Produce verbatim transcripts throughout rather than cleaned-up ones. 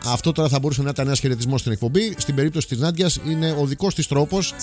Αυτό τώρα θα μπορούσε να ήταν ένας χαιρετισμός στην εκπομπή. Στην περίπτωση της Νάντιας είναι ο δικός της τρόπος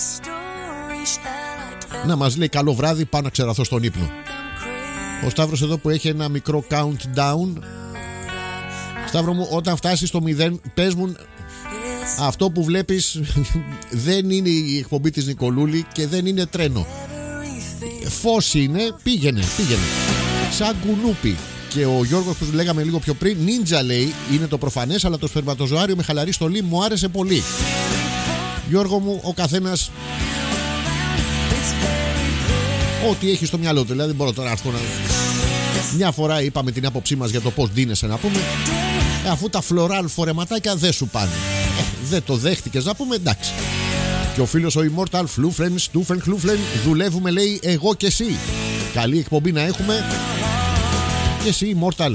να μας λέει καλό βράδυ, πάω να ξεραθώ στον ύπνο. Ο Σταύρος εδώ που έχει ένα μικρό countdown. Σταύρο μου, όταν φτάσει στο μηδέν, πες μου, αυτό που βλέπεις δεν είναι η εκπομπή της Νικολούλη και δεν είναι τρένο. Φως είναι, πήγαινε, πήγαινε. Σαν κουνούπι. Και ο Γιώργος που λέγαμε λίγο πιο πριν, νίντζα λέει, είναι το προφανές, αλλά το σπερματοζωάριο με χαλαρή στολή μου άρεσε πολύ. Γιώργο μου, ο καθένας ό,τι έχει στο μυαλό του. Δηλαδή δεν μπορώ τώρα να έρθω να... Μια φορά είπαμε την άποψή μας για το πώς ντύνεσαι να πούμε, ε, αφού τα φλωράλ φορεματάκια δεν σου πάνε, ε, δεν το δέχτηκες να πούμε, εντάξει. Και ο φίλος ο Immortal Φλούφλεν, Στούφεν, Χλούφλεν, δουλεύουμε λέει εγώ και εσύ. Καλή εκπομπή να έχουμε. Και εσύ Immortal.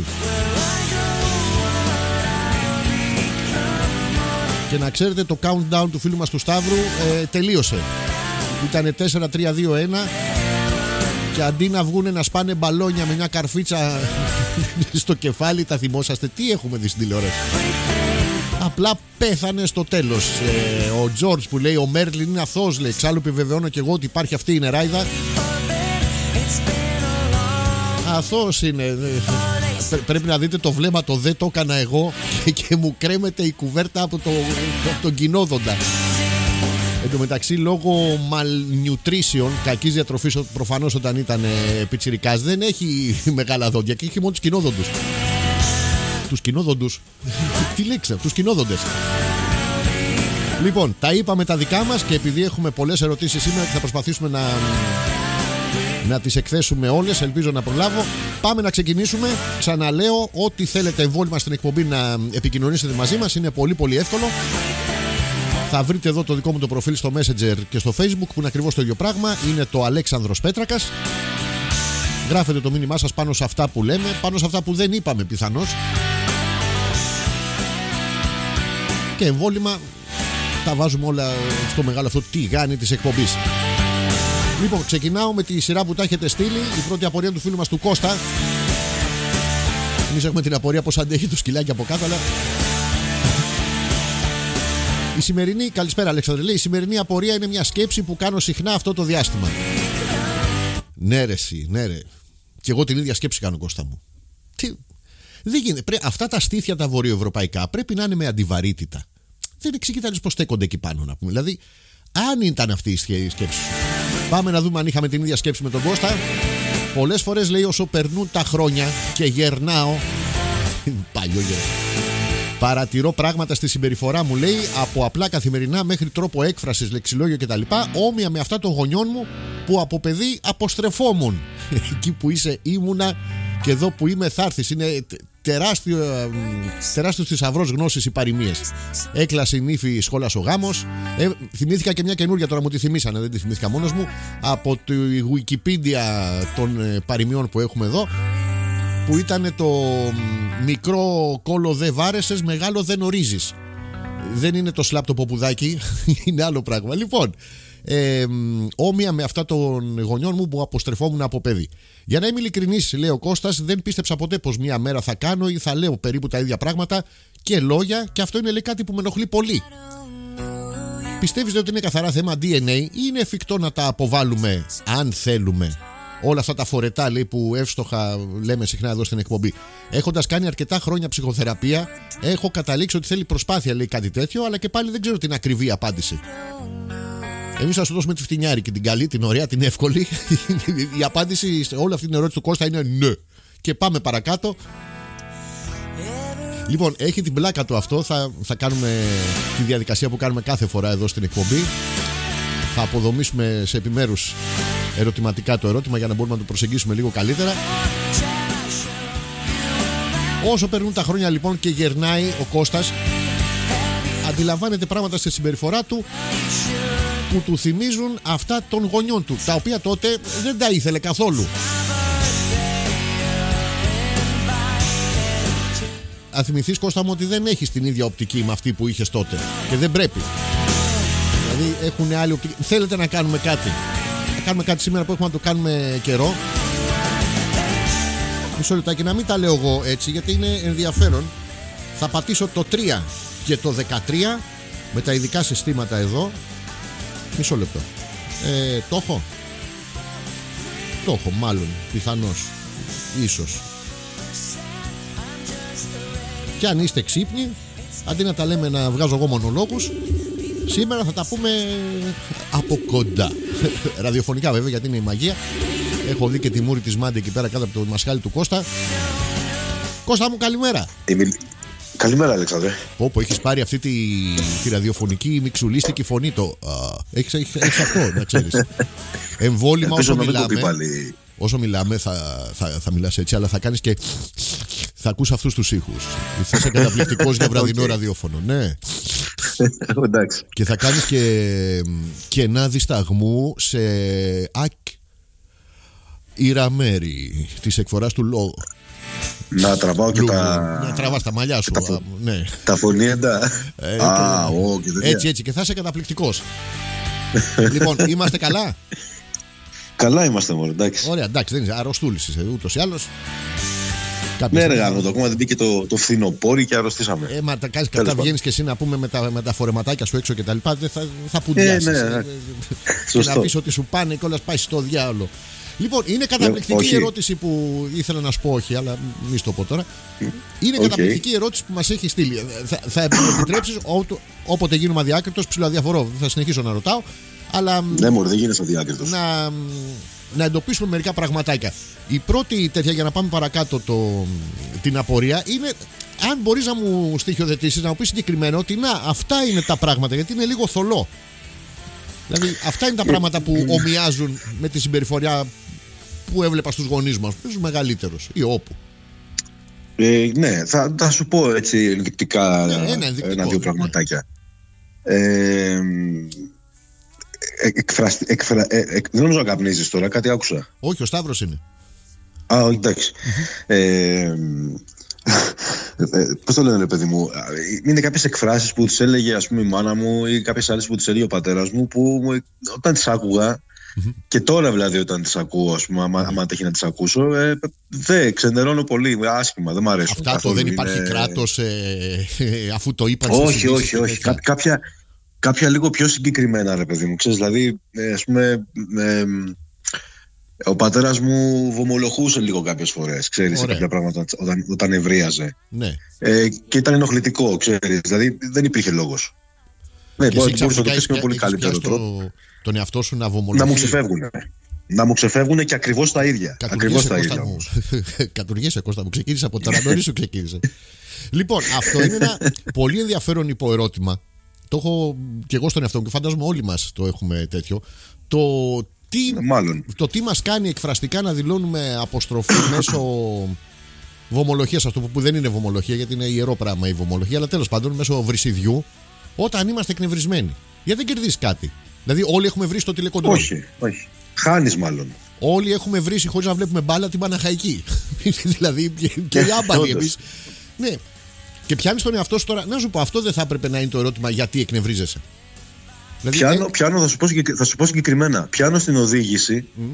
Και να ξέρετε το countdown του φίλου μας του Σταύρου ε, τελείωσε. Ήτανε τέσσερα τρία δύο ένα. Και αντί να βγούνε να σπάνε μπαλόνια με μια καρφίτσα στο κεφάλι, τα θυμόσαστε τι έχουμε δει στην τηλεόραση. Απλά πέθανε στο τέλος. ε, Ο Τζορτζ που λέει ο Μέρλιν είναι αθώος, λέει. Εξάλλου επιβεβαιώνω και εγώ ότι υπάρχει αυτή η νεράιδα. Αθώος είναι. Πρέπει να δείτε το βλέμμα, το δε το έκανα εγώ και, και μου κρέμεται η κουβέρτα από, το, από τον κοινόδοντα. Εν τω μεταξύ, λόγω malnutrition, κακής διατροφής, προφανώς όταν ήταν ε, πιτσιρικάς, δεν έχει μεγάλα δόντια και έχει μόνο τους κοινόδοντους. Τους κοινόδοντους. Τι λέξα, τους κοινόδοντες. Λοιπόν, τα είπαμε τα δικά μας και επειδή έχουμε πολλές ερωτήσεις σήμερα και θα προσπαθήσουμε να, να τις εκθέσουμε όλες, ελπίζω να προλάβω. Πάμε να ξεκινήσουμε. Ξαναλέω, ό,τι θέλετε εμβόλυμα στην εκπομπή να επικοινωνήσετε μαζί μας, είναι πολύ πολύ εύκολο. Θα βρείτε εδώ το δικό μου το προφίλ στο Messenger και στο Facebook που είναι ακριβώς το ίδιο πράγμα. Είναι το Αλέξανδρος Πέτρακας. Γράφετε το μήνυμά σας πάνω σε αυτά που λέμε, πάνω σε αυτά που δεν είπαμε πιθανώς. Και εμβόλυμα τα βάζουμε όλα στο μεγάλο αυτό τηγάνι της εκπομπής. Λοιπόν, ξεκινάω με τη σειρά που τα έχετε στείλει. Η πρώτη απορία του φίλου μας του Κώστα. Εμείς έχουμε την απορία πως αντέχει το σκυλάκι από κάτω, αλλά... Η σημερινή, καλησπέρα Αλέξανδρε, λέει, η σημερινή απορία είναι μια σκέψη που κάνω συχνά αυτό το διάστημα. Ναι ρε εσύ, ναι ρε. Και εγώ την ίδια σκέψη κάνω, Κώστα μου. Τι... Δεν γίνεται. Πρέ... Αυτά τα στήθια τα βορειοευρωπαϊκά πρέπει να είναι με αντιβαρύτητα. Δεν εξηγείται πως στέκονται εκεί πάνω να πούμε. Δηλαδή, αν ήταν αυτή η σκέψη σου. Πάμε να δούμε αν είχαμε την ίδια σκέψη με τον Κώστα. Πολλές φορές λέει όσο περνούν τα χρόνια και γερνάω. Παλιό γερνάω. Παρατηρώ πράγματα στη συμπεριφορά μου, λέει, από απλά καθημερινά μέχρι τρόπο έκφρασης, λεξιλόγιο κτλ. Όμοια με αυτά των γονιών μου που από παιδί αποστρεφόμουν. Εκεί που είσαι ήμουνα και εδώ που είμαι θα έρθεις. Είναι τεράστιο, τεράστιος θησαυρός γνώσης οι παροιμίες. Έκλασε η νύφη σχόλας ο γάμος. Ε, θυμήθηκα και μια καινούρια τώρα, μου τη θυμήσανε, δεν τη θυμήθηκα μόνος μου. Από τη Wikipedia των ε, παροιμιών που έχουμε εδώ. Που ήταν το μικρό κόλλο δε βάρεσες, μεγάλο δεν ορίζεις. Δεν είναι το σλάπ το ποπουδάκι, είναι άλλο πράγμα. Λοιπόν, ε, όμοια με αυτά των γονιών μου που αποστρεφόμουν από παιδί. Για να είμαι ειλικρινής, λέει ο Κώστας, δεν πίστεψα ποτέ πως μία μέρα θα κάνω ή θα λέω περίπου τα ίδια πράγματα και λόγια, και αυτό είναι, λέει, κάτι που με ενοχλεί πολύ. Πιστεύεις ότι είναι καθαρά θέμα ντι εν έι ή είναι εφικτό να τα αποβάλουμε αν θέλουμε? Όλα αυτά τα φορετά, λέει, που εύστοχα λέμε συχνά εδώ στην εκπομπή. Έχοντας κάνει αρκετά χρόνια ψυχοθεραπεία, έχω καταλήξει ότι θέλει προσπάθεια, λέει, κάτι τέτοιο, αλλά και πάλι δεν ξέρω την ακριβή απάντηση. Εμείς θα σου δώσουμε τη φτηνιάρικη, την καλή, την ωραία, την εύκολη. Η απάντηση σε όλη αυτή την ερώτηση του Κώστα είναι ναι. Και πάμε παρακάτω. Λοιπόν, έχει την πλάκα του αυτό. Θα, θα κάνουμε τη διαδικασία που κάνουμε κάθε φορά εδώ στην εκπομπή. Θα αποδομήσουμε σε επιμέρους ερωτηματικά το ερώτημα για να μπορούμε να το προσεγγίσουμε λίγο καλύτερα. Όσο περνούν τα χρόνια λοιπόν και γερνάει ο Κώστας, αντιλαμβάνεται πράγματα στη συμπεριφορά του που του θυμίζουν αυτά των γονιών του, τα οποία τότε δεν τα ήθελε καθόλου. Αν θυμηθείς, Κώστα μου, ότι δεν έχεις την ίδια οπτική με αυτή που είχες τότε και δεν πρέπει. Δηλαδή έχουν άλλη οπτική. Θέλετε να κάνουμε κάτι? Να κάνουμε κάτι σήμερα που έχουμε να το κάνουμε καιρό. Μισό λεπτάκι, να μην τα λέω εγώ έτσι, γιατί είναι ενδιαφέρον. Θα πατήσω το τρία και το δεκατρία με τα ειδικά συστήματα εδώ. Μισό λεπτό. Ε, το έχω. Το έχω μάλλον, πιθανώς. Ίσως. Και αν είστε ξύπνοι, αντί να τα λέμε να βγάζω εγώ μονολόγους, σήμερα θα τα πούμε από κοντά. Ραδιοφωνικά βέβαια, γιατί είναι η μαγεία. Έχω δει και τη μούρη της Μάντι εκεί πέρα κάτω από το μασχάλι του Κώστα. Κώστα μου, καλημέρα. Είμαι... Καλημέρα, Αλέξανδρε. Όπου έχεις πάρει αυτή τη, τη ραδιοφωνική μιξουλίστικη φωνή. Το, α, έχεις, έχεις, έχεις αυτό, να ξέρεις. Εμβόλυμα όσο μιλάμε. Όσο μιλάμε θα, θα, θα μιλάς έτσι, αλλά θα κάνεις και θα ακούς αυτούς τους ήχους. Θα είσαι καταπληκτικός για βραδινό okay. ραδιόφωνο. Ναι. Εντάξει. Και θα κάνεις και κενά δισταγμού σε ακ μέρη της εκφοράς του λόγου. Να τραβάω και Λου, τα... Να τραβάς τα μαλλιά σου. Τα, α, ναι. τα φωνήεντα. Ε, Α, και... ο, και έτσι, έτσι. Και θα είσαι καταπληκτικός. Λοιπόν, είμαστε καλά. Καλά είμαστε μόνο, εντάξει. Ωραία, εντάξει, δεν είσαι αρρωστούλης είσαι ούτως ή άλλως. Ναι, ρε γάμο, το ακόμα δεν μπήκε το, το φθινοπόρι και αρρωστήσαμε. Ε, μα τα κάνεις και αυτά, βγαίνεις και εσύ να πούμε με τα, με τα φορεματάκια σου έξω και τα λοιπά. Δεν θα, θα πουντιάσεις. Ε, ναι, ναι. Και να πεις ότι σου πάνε και όλα πάει στο διάολο. Λοιπόν, είναι καταπληκτική η ερώτηση που ήθελα να σου πω, όχι, αλλά μη στο πω τώρα. Είναι okay. καταπληκτική η ερώτηση που μας έχει στείλει. Θα, θα επιτρέψεις ό, όποτε γίνομαι αδιάκριτος, ψιλοαδιαφορώ, θα συνεχίσω να ρωτάω. Αλλά ναι, μωρέ, δεν γίνεσαι αδιάκριτος. Να, να εντοπίσουμε μερικά πραγματάκια. Η πρώτη τέτοια, για να πάμε παρακάτω το, την απορία, είναι αν μπορείς να μου στοιχειοθετήσεις, να μου πεις συγκεκριμένα ότι να, αυτά είναι τα πράγματα, γιατί είναι λίγο θολό. Δηλαδή, αυτά είναι τα πράγματα που ομοιάζουν με τη συμπεριφορά που έβλεπα στους γονείς μας, στους μεγαλύτερους ή όπου. Ε, ναι, θα, θα σου πω έτσι ενδεικτικά ναι, ένα, ένα-δύο πραγματάκια. Ε, εκφραστη, εκφρα, ε, εκ, δεν νομίζω να καπνίζεις τώρα, κάτι άκουσα. Όχι, ο Σταύρος είναι. Α, όχι, εντάξει. ε, Πώς το λένε, ρε παιδί μου, είναι κάποιες εκφράσεις που τις έλεγε, ας πούμε, η μάνα μου ή κάποιες άλλες που τις έλεγε ο πατέρας μου, που όταν τις άκουγα mm-hmm. και τώρα δηλαδή όταν τις ακούω, ας πούμε, άμα, άμα τέχει να τις ακούσω, ε, δεν ξενερώνω πολύ, άσχημα, δεν μ' αρέσουν. Αυτά το δεν υπάρχει είναι... κράτος ε, ε, αφού το είπαν. Όχι, όχι, όχι. Κά, κάποια, κάποια λίγο πιο συγκεκριμένα, ρε παιδί μου, ξέρεις, δηλαδή, ε, ας πούμε... Ε, ο πατέρας μου βομολογούσε λίγο κάποιες φορές, ξέρεις, σε κάποια πράγματα όταν, όταν ευρίαζε. Ναι. Ε, και ήταν ενοχλητικό, ξέρεις, δηλαδή δεν υπήρχε λόγος. Ναι, μπορείς να το πεις με πολύ καλύτερο τρόπο. Τον εαυτό σου να βομολογεί. Να μου ξεφεύγουν. Να μου ξεφεύγουν και ακριβώς τα ίδια. Ακριβώς τα ίδια. Κατουργέσαι, Κώστα μου, ξεκίνησε από τώρα, νωρίς σου ξεκίνησε. Λοιπόν, αυτό είναι ένα πολύ ενδιαφέρον υποερώτημα. Το έχω και εγώ στον εαυτό μου και φαντάζομαι όλοι μας το έχουμε τέτοιο. Το Τι, το τι μας κάνει εκφραστικά να δηλώνουμε αποστροφή μέσω βομολογίας, αυτό που δεν είναι βομολογία, γιατί είναι ιερό πράγμα η βομολογία, αλλά τέλος πάντων μέσω βρυσιδιού, όταν είμαστε εκνευρισμένοι. Γιατί δεν κερδίσεις κάτι. Δηλαδή, όλοι έχουμε βρει στο τηλεκοντρόλ. Όχι, όχι. Χάνεις μάλλον. Όλοι έχουμε βρει χωρίς να βλέπουμε μπάλα την Παναχαϊκή. Δηλαδή, και οι άμπαλοι εμείς. Ναι. Και πιάνεις τον εαυτό σου τώρα. Να σου πω, αυτό δεν θα έπρεπε να είναι το ερώτημα γιατί εκνευρίζεσαι. Δηλαδή, πιάνω, πιάνω θα, σου πω, θα σου πω συγκεκριμένα. Πιάνω στην οδήγηση mm.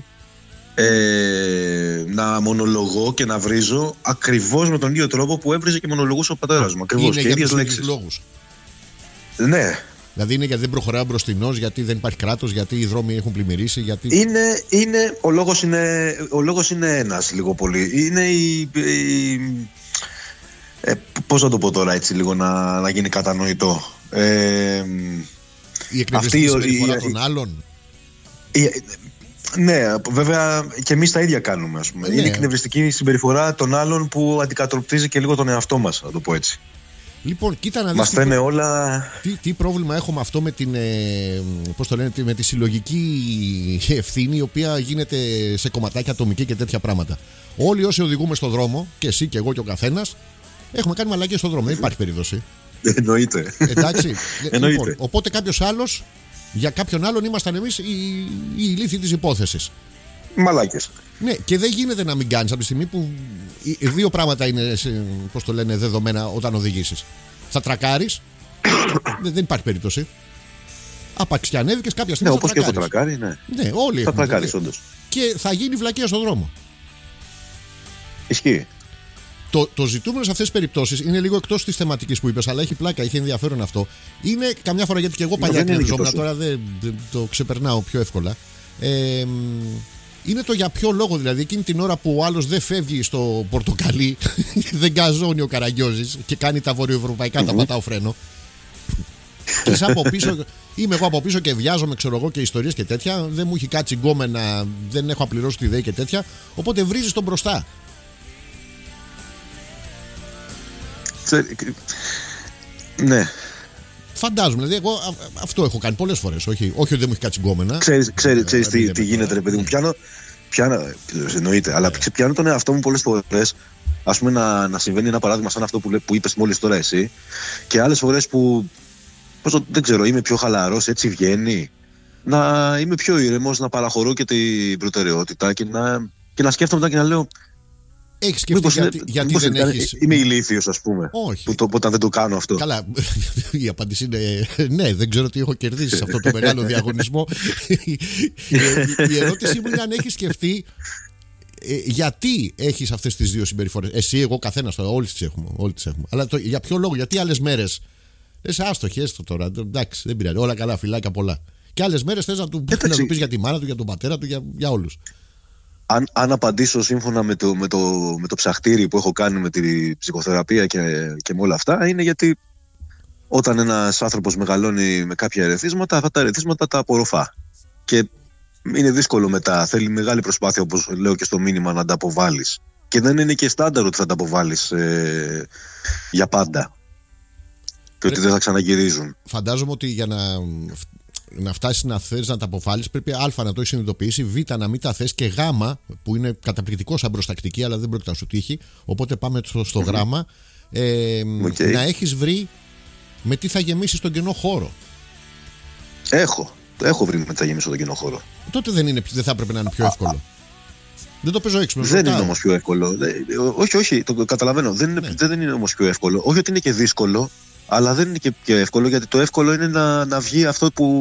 ε, να μονολογώ και να βρίζω ακριβώς με τον ίδιο τρόπο που έβριζε και μονολογούσε ο πατέρας μου. Ακριβώς. Είναι και για ίδιες τους λέξεις. Λόγους. Ναι. Δηλαδή είναι γιατί δεν προχωράει μπροστινός, γιατί δεν υπάρχει κράτος, γιατί οι δρόμοι έχουν πλημμυρίσει. Γιατί... Είναι, είναι, ο, λόγος είναι, ο λόγος είναι ένας λίγο πολύ. Είναι η... η ε, πώς να το πω τώρα έτσι λίγο να, να γίνει κατανοητό. Ε, η εκνευριστική συμπεριφορά των άλλων. Η, ναι, βέβαια και εμείς τα ίδια κάνουμε, ας πούμε. Ναι. Είναι η εκνευριστική συμπεριφορά των άλλων που αντικατοπτρίζει και λίγο τον εαυτό μας, να το πω έτσι. Λοιπόν, κοίτα να δεις. Μας φαίνεται όλα. Τι, τι πρόβλημα έχω με αυτό, με την, ε, πώς το λένε, με τη συλλογική ευθύνη, η οποία γίνεται σε κομματάκια ατομική και τέτοια πράγματα. Όλοι όσοι οδηγούμε στον δρόμο, και εσύ και εγώ και ο καθένας, έχουμε κάνει μαλακίες στον δρόμο. Δεν υπάρχει περίπτωση. Εννοείται. Εντάξει. Εννοείται. Λοιπόν, οπότε κάποιος άλλος, για κάποιον άλλον ήμασταν εμείς οι, οι ηλίθιοι της υπόθεσης. Μαλάκες. Ναι, και δεν γίνεται να μην κάνεις από τη στιγμή που οι δύο πράγματα είναι, πώς το λένε, δεδομένα όταν οδηγήσεις. Θα τρακάρεις, δεν, δεν υπάρχει περίπτωση. Άπαξ και ανέβηκες κάποια στιγμή. Ναι, όπως και έχω τρακάρει, ναι. Ναι, όλοι θα τρακάρεις, όντως. Και θα γίνει βλακεία στον δρόμο. Ισχύει. Το, το ζητούμενο σε αυτές τις περιπτώσεις είναι λίγο εκτός της θεματικής που είπες, αλλά έχει πλάκα, έχει ενδιαφέρον αυτό. Είναι καμιά φορά, γιατί και εγώ παλιά κερδίζόμουν, τώρα δεν, δεν το ξεπερνάω πιο εύκολα. Ε, είναι το για ποιο λόγο, δηλαδή εκείνη την ώρα που ο άλλος δεν φεύγει στο πορτοκαλί, δεν γκαζώνει ο Καραγκιόζης και κάνει τα βορειοευρωπαϊκά, τα πατάω φρένο. Και σαν από πίσω, είμαι εγώ από πίσω και βιάζομαι, ξέρω εγώ, και ιστορίες και τέτοια. Δεν μου έχει κάτσει γκόμενα, δεν έχω απληρώσει τη ΔΕΗ και τέτοια. Οπότε βρίζεις τον μπροστά. Ναι. Φαντάζομαι, δηλαδή εγώ α, αυτό έχω κάνει πολλές φορές. Όχι, όχι ότι δεν μου έχει κάτσει γκόμενα. Ξέρεις, ξέρεις, ξέρεις τι, τι γίνεται, ρε παιδί μου. Πιάνω, πιάνω, εννοείται, αλλά πιάνω τον εαυτό μου πολλές φορές. Ας πούμε να, να συμβαίνει ένα παράδειγμα σαν αυτό που, που είπες μόλις τώρα εσύ. Και άλλες φορές που, πώς το, δεν ξέρω, είμαι πιο χαλαρός, έτσι βγαίνει. Να είμαι πιο ήρεμος, να παραχωρώ και την προτεραιότητα και να, και να σκέφτομαι μετά και να λέω. Έχεις σκεφτεί γιατί, είναι, γιατί δεν είναι, έχεις. Είμαι ηλίθιος, ας πούμε. Όχι. Που το, όταν δεν το κάνω αυτό. Καλά. Η απάντηση είναι ναι, δεν ξέρω τι έχω κερδίσει σε αυτό το μεγάλο διαγωνισμό. η, η ερώτησή μου είναι αν έχεις σκεφτεί ε, γιατί έχεις αυτές τις δύο συμπεριφορές. Εσύ, εγώ, καθένας τώρα. Όλοι τις έχουμε. Όλοι τις έχουμε. Αλλά το, για ποιο λόγο, γιατί άλλες μέρες. Λες άστοχη, έστω τώρα. Εντάξει, δεν πειράζει. Όλα καλά, φιλάκια πολλά. Και άλλες μέρες θες να του, να του πεις για τη μάνα του, για τον πατέρα του, για, για όλους. Αν, αν απαντήσω σύμφωνα με το, με, το, με το ψαχτήρι που έχω κάνει με τη ψυχοθεραπεία και, και με όλα αυτά, είναι γιατί όταν ένας άνθρωπος μεγαλώνει με κάποια ερεθίσματα, αυτά τα ερεθίσματα τα απορροφά. Και είναι δύσκολο μετά, θέλει μεγάλη προσπάθεια, όπως λέω και στο μήνυμα, να τα αποβάλεις. Και δεν είναι και στάνταρ ότι θα τα αποβάλεις ε, για πάντα. Και ότι δεν θα ξαναγυρίζουν. Φαντάζομαι ότι για να... να φτάσεις να θες να τα αποβάλεις, πρέπει Α να το έχεις συνειδητοποιήσει, Β να μην τα θες και Γ, που είναι καταπληκτικό σαν προστακτική, αλλά δεν πρόκειται να σου τύχει. Οπότε πάμε στο, στο mm-hmm. Γ. Ε, okay. Να έχεις βρει με τι θα γεμίσεις τον κενό χώρο. Έχω. Έχω βρει με τι θα γεμίσω τον κενό χώρο. Τότε δεν, είναι, δεν θα έπρεπε να είναι πιο εύκολο. Α, δεν το παίζω έξυπνο. Δεν είναι όμως πιο εύκολο. Όχι, όχι, το καταλαβαίνω. Δεν είναι, ναι. δεν είναι όμως πιο εύκολο. Όχι ότι είναι και δύσκολο. Αλλά δεν είναι και, και εύκολο, γιατί το εύκολο είναι να, να βγει αυτό που,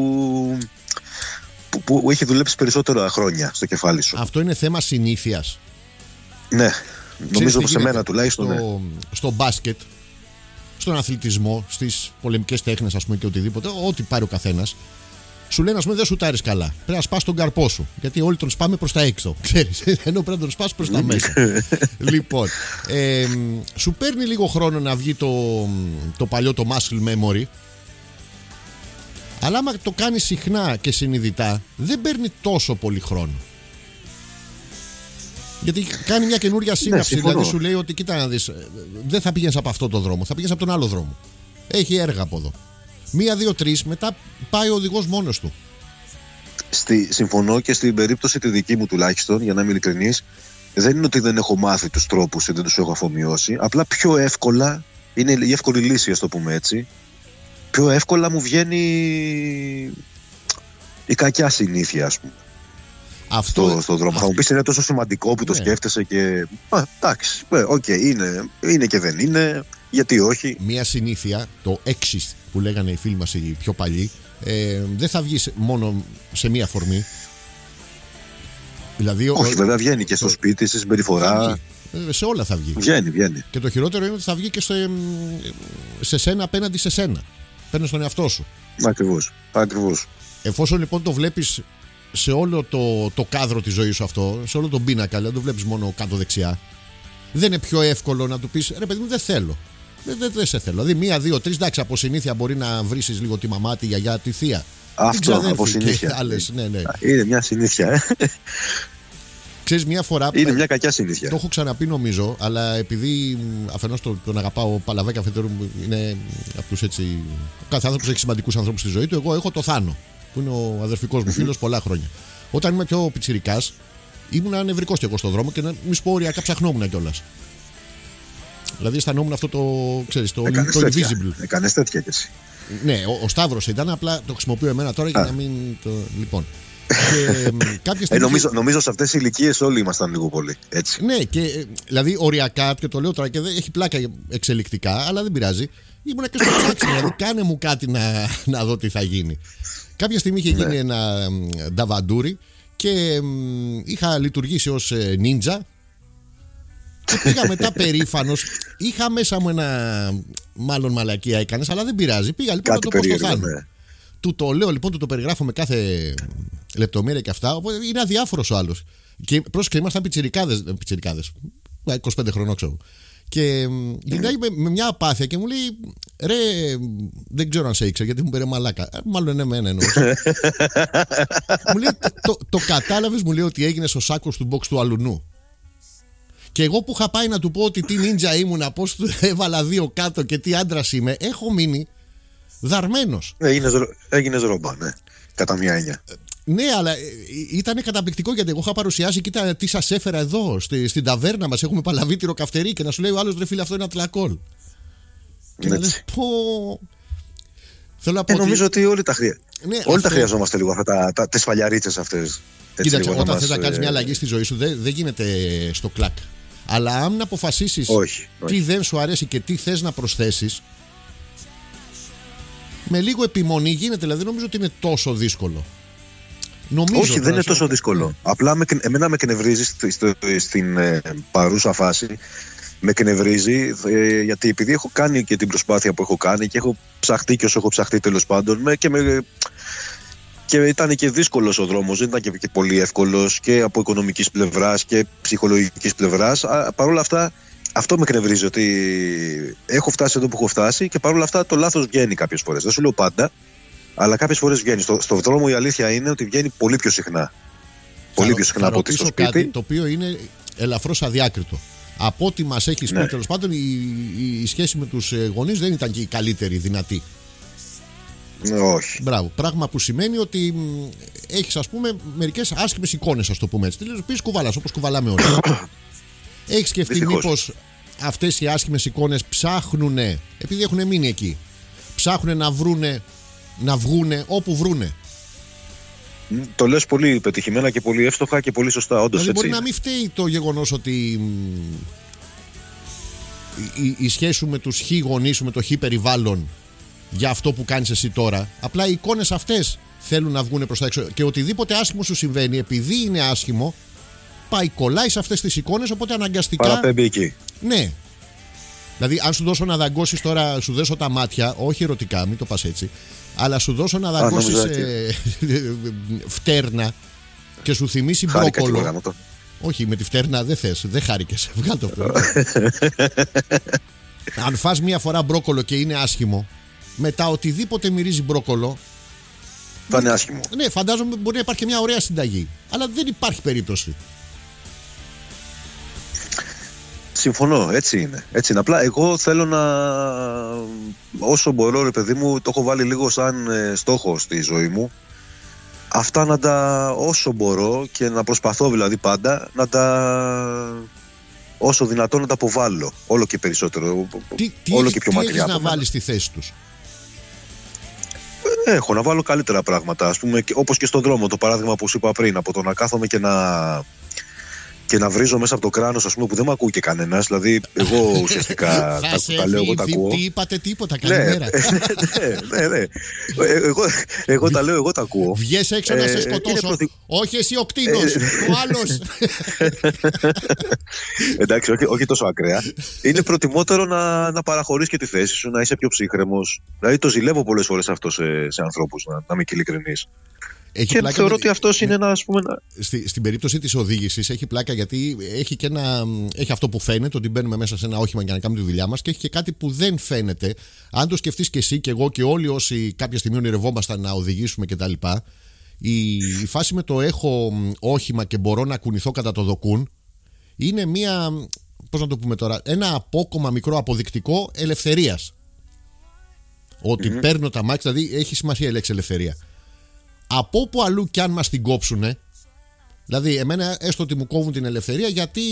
που, που έχει δουλέψει περισσότερα χρόνια στο κεφάλι σου. Αυτό είναι θέμα συνήθειας. Ναι, νομίζω πως σε μένα τουλάχιστον. Στο, ναι. στο μπάσκετ, στον αθλητισμό, στις πολεμικές τέχνες, ας πούμε, και οτιδήποτε, ό,τι πάρει ο καθένας, σου λένε, ας πούμε, δεν σουτάρεις καλά. Πρέπει να σπάς τον καρπό σου. Γιατί όλοι τον σπάμε προς τα έξω. Ξέρεις, ενώ πρέπει να τον σπάς προς τα μέσα. Λοιπόν, ε, σου παίρνει λίγο χρόνο να βγει το, το παλιό το muscle memory. Αλλά άμα το κάνεις συχνά και συνειδητά, δεν παίρνει τόσο πολύ χρόνο. Γιατί κάνει μια καινούρια σύναψη. Ναι, δηλαδή σου λέει ότι κοίτα να δεις, δεν θα πηγαίνεις από αυτό το δρόμο, θα πηγαίνεις από τον άλλο δρόμο. Έχει έργα από εδώ. Μία, δύο, τρεις, μετά πάει ο οδηγός μόνος του. Στη, συμφωνώ και στην περίπτωση τη δική μου τουλάχιστον, για να είμαι ειλικρινής, δεν είναι ότι δεν έχω μάθει τους τρόπους ή δεν τους έχω αφομοιώσει. Απλά πιο εύκολα, είναι η εύκολη λύση, ας το πούμε έτσι, πιο εύκολα μου βγαίνει η κακιά συνήθεια, ας πούμε. Αυτό στο, στο δρόμο. Αυτό... Θα μου πεις είναι τόσο σημαντικό που το ναι. σκέφτεσαι και. Α, εντάξει, οκ, okay, είναι, είναι και δεν είναι. Γιατί όχι. Μία συνήθεια, το exist που λέγανε οι φίλοι μας οι πιο παλιοί, ε, δεν θα βγει μόνο σε μία φορμή. Δηλαδή, όχι, ο, βέβαια βγαίνει και στο το... σπίτι, στη συμπεριφορά. Σε όλα θα βγει. Βγαίνει, βγαίνει. Και το χειρότερο είναι ότι θα βγει και σε, σε σένα απέναντι σε σένα. Παίρνεις τον εαυτό σου. Ακριβώς. Ακριβώς. Εφόσον λοιπόν το βλέπεις σε όλο το, το κάδρο της ζωής σου αυτό, σε όλο τον πίνακα, δηλαδή το βλέπεις μόνο κάτω δεξιά, δεν είναι πιο εύκολο να του πεις ρε παιδί μου, δεν θέλω. Δεν, δεν, δεν σε θέλω. Δηλαδή, μία, δύο, τρεις, εντάξει, από συνήθεια μπορεί να βρίσεις λίγο τη μαμά, τη γιαγιά, τη θεία. Αυτό από συνήθεια. Άλλες, ναι, ναι. Είναι μια συνήθεια, ε. Ξέρεις, μια φορά. Είναι μια κακιά συνήθεια. Το έχω ξαναπεί νομίζω, αλλά επειδή αφενός τον, τον αγαπάω, Παλαβέκα αφετέρου είναι από τους έτσι. Κάθε άνθρωπος έχει σημαντικούς ανθρώπους στη ζωή του. Εγώ έχω το Θάνο, που είναι ο αδερφικός μου φίλος πολλά χρόνια. Όταν είμαι πιο πιτσιρικάς, ήμουν νευρικός κι εγώ στον δρόμο και να μην σου πω οριακά ψαχνόμουν κιόλας. Δηλαδή αισθανόμουν αυτό το, ξέρεις, το, το invisible. Έκανες τέτοια κι εσύ. Ναι, ο, ο Σταύρος ήταν, απλά το χρησιμοποιώ εμένα τώρα για να μην το... Λοιπόν. Και, κάποια στιγμή... ε, νομίζω, νομίζω σε αυτές τις ηλικίες όλοι ήμασταν λίγο πολύ έτσι. Ναι, και δηλαδή οριακά, και το λέω τώρα και δεν έχει πλάκα εξελικτικά, αλλά δεν πειράζει. Ήμουνα και στο ψάξιμο, δηλαδή κάνε μου κάτι να, να δω τι θα γίνει. Κάποια στιγμή είχε γίνει ναι. ένα νταβαντούρι και είχα λειτουργήσει ως νίντζα. Πήγα μετά περήφανος. Είχα μέσα μου ένα. Μάλλον μαλακία έκανες, αλλά δεν πειράζει. Πήγα λοιπόν Κάτι να το πω στο περίεργο, Θάνο. ναι. Του το λέω λοιπόν, του το περιγράφω με κάθε λεπτομέρεια και αυτά. Οπότε είναι αδιάφορος ο άλλος. Και πρόσεξε, ήμασταν πιτσιρικάδες. πιτσιρικάδες είκοσι πέντε χρονών, ξέρω. Και γυρνάει με, με μια απάθεια και μου λέει: ρε, δεν ξέρω αν σε ήξερα γιατί μου πήρε μαλάκα. Μάλλον εμένα εννοούσα. Μου λέει: το, το, το κατάλαβες, μου λέει, ότι έγινες ο σάκος του box του αλουνού. Και εγώ που είχα πάει να του πω ότι τι νίντζα ήμουνα, πώς του έβαλα δύο κάτω και τι άντρας είμαι, έχω μείνει δαρμένος. Έγινες, έγινες ρόμπα, ναι. Κατά μια έννοια. Ναι, αλλά ήταν καταπληκτικό γιατί εγώ είχα παρουσιάσει, κοίτα τι σας έφερα εδώ στη, στην ταβέρνα μας. Έχουμε παλαβίτηρο καυτερί και να σου λέει ο άλλος, ρε φίλε, αυτό είναι ατλακόλ. Και να λες, πω. Θέλω να πω ε, ότι... νομίζω ότι όλοι τα, χρεια... ναι, όλοι αυτό... τα χρειαζόμαστε λίγο αυτά, τα, τα, τις φαλιαρίτσες αυτές. Κοίταξε, όταν μας... θες να κάνεις μια αλλαγή στη ζωή σου, δεν, δεν γίνεται στο κλακ. Αλλά αν αποφασίσεις όχι, τι όχι. δεν σου αρέσει και τι θες να προσθέσεις, με λίγο επιμονή γίνεται. Δηλαδή, νομίζω ότι είναι τόσο δύσκολο. Νομίζω, όχι, δεν είναι τόσο δύσκολο. Ναι. Απλά με, εμένα με κνευρίζει στη, στη, στην ε, παρούσα φάση. Με κνευρίζει ε, γιατί επειδή έχω κάνει και την προσπάθεια που έχω κάνει και έχω ψαχτεί και όσο έχω ψαχτεί τέλος πάντων με, και, με, και ήταν και δύσκολος ο δρόμος, δεν ήταν και, και πολύ εύκολος και από οικονομικής πλευράς και ψυχολογικής πλευράς. Παρ' όλα αυτά, αυτό με κνευρίζει, ότι έχω φτάσει εδώ που έχω φτάσει και παρ' όλα αυτά το λάθος βγαίνει κάποιες φορές. Δεν σου λέω πάντα, αλλά κάποιες φορές βγαίνει. Στο, στο δρόμο η αλήθεια είναι ότι βγαίνει πολύ πιο συχνά. Πολύ πιο συχνά από ότι στο σπίτι. Κάτι το οποίο είναι ελαφρώς αδιάκριτο. Από ό,τι μας έχεις ναι. πει, τέλος πάντων, η, η, η σχέση με τους γονείς δεν ήταν και η καλύτερη, δυνατή. Όχι. Μπράβο. Πράγμα που σημαίνει ότι έχεις, ας πούμε, μερικές άσχημες εικόνες, ας το πούμε έτσι. Τι λες, κουβαλάς όπως κουβαλάμε όλοι. Έχεις σκεφτεί Δυστυχώς. μήπως αυτές οι άσχημες εικόνες ψάχνουνε, επειδή έχουν μείνει εκεί, ψάχνουνε να βρούνε, να βγούνε όπου βρούνε. Το λες πολύ πετυχημένα και πολύ εύστοχα και πολύ σωστά, όντως. Δηλαδή έτσι μπορεί είναι. να μην φταίει το γεγονός ότι η, η σχέση σου με τους χ γονείς σου, με το χ περιβάλλον, για αυτό που κάνεις εσύ τώρα. Απλά οι εικόνες αυτές θέλουν να βγουν προς τα έξω. Και οτιδήποτε άσχημο σου συμβαίνει, επειδή είναι άσχημο, πάει κολλάει σε αυτές τις εικόνες. Οπότε αναγκαστικά. Παραπέμπει εκεί. Ναι. Δηλαδή, αν σου δώσω να δαγκώσεις τώρα, σου δώσω τα μάτια, όχι ερωτικά, μην το πας έτσι, αλλά σου δώσω να δαγκώσεις ε, φτέρνα και σου θυμίσει μπρόκολο. Όχι, με τη φτέρνα δεν θες, δεν χάρηκες. Βγάλ' το αυτό. Αν φας μία φορά μπρόκολο και είναι άσχημο, μετά οτιδήποτε μυρίζει μπρόκολο. Θα είναι άσχημο. Ναι, φαντάζομαι μπορεί να υπάρχει μια ωραία συνταγή. Αλλά δεν υπάρχει περίπτωση. Συμφωνώ, έτσι είναι. Έτσι είναι. Απλά εγώ θέλω να. Όσο μπορώ, ρε παιδί μου, το έχω βάλει λίγο σαν ε, στόχο στη ζωή μου. Αυτά να τα. Όσο μπορώ και να προσπαθώ δηλαδή πάντα να τα. Όσο δυνατό να τα αποβάλω. Όλο και περισσότερο. Τι, τι όλο έχεις, και πιο τι μακριά. έχεις να βάλεις στη θέση τους? Έχω να βάλω καλύτερα πράγματα. Ας πούμε, όπως και στον δρόμο, το παράδειγμα που σου είπα πριν, από το να κάθομαι και να. και να βρίζω μέσα από το κράνος, ας πούμε, που δεν με ακούει και κανένας. Δηλαδή, εγώ ουσιαστικά τα, τα λέω, εγώ τα ακούω. Τι είπατε, τίποτα, καλημέρα. Ναι, ναι, ναι. Εγώ, εγώ τα λέω, εγώ τα ακούω. Βγες έξω να σε σκοτώσω. Προτι... Όχι εσύ ο κτήνος, ο άλλος. Εντάξει, όχι, όχι τόσο ακραία. Είναι προτιμότερο να, να παραχωρείς και τη θέση σου, να είσαι πιο ψύχρεμος. Δηλαδή, το ζηλεύω πολλές φορές αυτό σε, σε ανθρώπους, να, να είμαι και ειλικρινής. Έχει και θεωρώ με... ότι αυτός είναι ένα, ας πούμε, ένα... Στη, στην περίπτωση της οδήγησης έχει πλάκα, γιατί έχει, και ένα, έχει αυτό που φαίνεται, ότι μπαίνουμε μέσα σε ένα όχημα για να κάνουμε τη δουλειά μας, και έχει και κάτι που δεν φαίνεται. Αν το σκεφτείς και εσύ και εγώ και όλοι όσοι κάποια στιγμή ονειρευόμασταν να οδηγήσουμε κτλ. Η, η φάση με το έχω όχημα και μπορώ να κουνηθώ κατά το δοκούν είναι μια, πώς να το πούμε τώρα, ένα απόκομμα μικρό αποδεικτικό ελευθερίας. Ότι mm-hmm. παίρνω τα μάξι, δηλαδή έχει σημασία η λέξη ελευθερία. Από όπου αλλού κι αν μας την κόψουνε, δηλαδή εμένα έστω ότι μου κόβουν την ελευθερία γιατί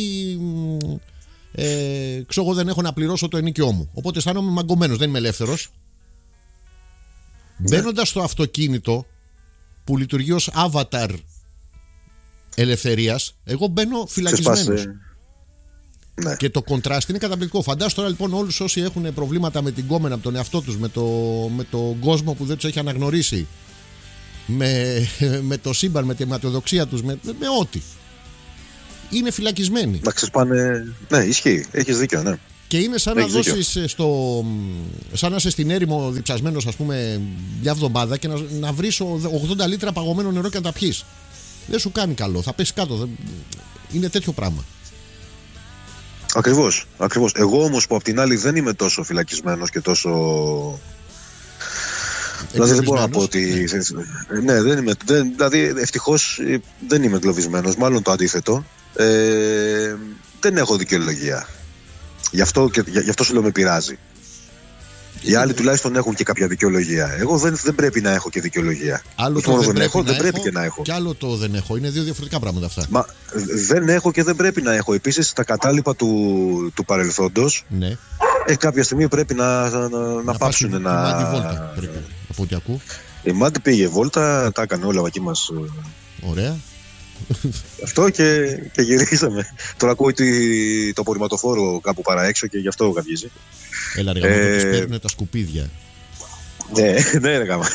ε, ξέρω εγώ δεν έχω να πληρώσω το ενοίκιό μου, οπότε αισθάνομαι μαγκωμένος, δεν είμαι ελεύθερος. Ναι. Μπαίνοντας στο αυτοκίνητο που λειτουργεί ως avatar ελευθερίας, εγώ μπαίνω φυλακισμένος. Ναι. Και το κοντράστ είναι καταπληκτικό. Φαντάσου τώρα λοιπόν όλους όσοι έχουν προβλήματα με την κόμενα, με τον εαυτό τους, με, το, με τον κόσμο που δεν τους έχει αναγνωρίσει, με, με το σύμπαν, με τη αιματιοδοξία τους, με, με ό,τι. είναι φυλακισμένοι. Να ξεσπάνε. Ναι, ισχύει. Έχεις δίκιο, ναι. Και είναι σαν Έχεις να δώσεις στο. Σαν να είσαι στην έρημο διψασμένος, ας πούμε, μια εβδομάδα και να, να βρεις ογδόντα λίτρα παγωμένο νερό και να τα πιείς. Δεν σου κάνει καλό. Θα πέσει κάτω. Είναι τέτοιο πράγμα. Ακριβώς. Ακριβώς. Εγώ όμως που απ' την άλλη δεν είμαι τόσο φυλακισμένος και τόσο. Δηλαδή δεν μπορώ να πω ότι. Ναι, δεν είμαι. Δεν, δηλαδή ευτυχώς δεν είμαι εγκλωβισμένος. Μάλλον το αντίθετο. Ε, δεν έχω δικαιολογία. Γι' αυτό, και, γι' αυτό σου λέω με πειράζει. Οι άλλοι τουλάχιστον έχουν και κάποια δικαιολογία. Εγώ δεν, δεν πρέπει να έχω και δικαιολογία. Άλλο το δεν, δεν, έχω, δεν πρέπει έχω, και να έχω. Και άλλο το δεν έχω. Είναι δύο διαφορετικά πράγματα αυτά. Μα δεν έχω και δεν πρέπει να έχω. Επίσης τα κατάλοιπα του, του παρελθόντος. Ναι. Ε, κάποια στιγμή πρέπει να, να, να, να πάψουν να. Η Μάντι βόλτα πρέπει. Από ό,τι ακούω. Η Μάντι πήγε βόλτα, τα έκανε όλα εκεί μας. Ωραία. Αυτό και, και γυρίσαμε. Τώρα ακούω ότι το απορριμματοφόρο κάπου παραέξω και γι' αυτό γαβγίζει. Έλα ρε γαμώτο, τους παίρνουν τα σκουπίδια. Ναι, ναι ρε γάμα.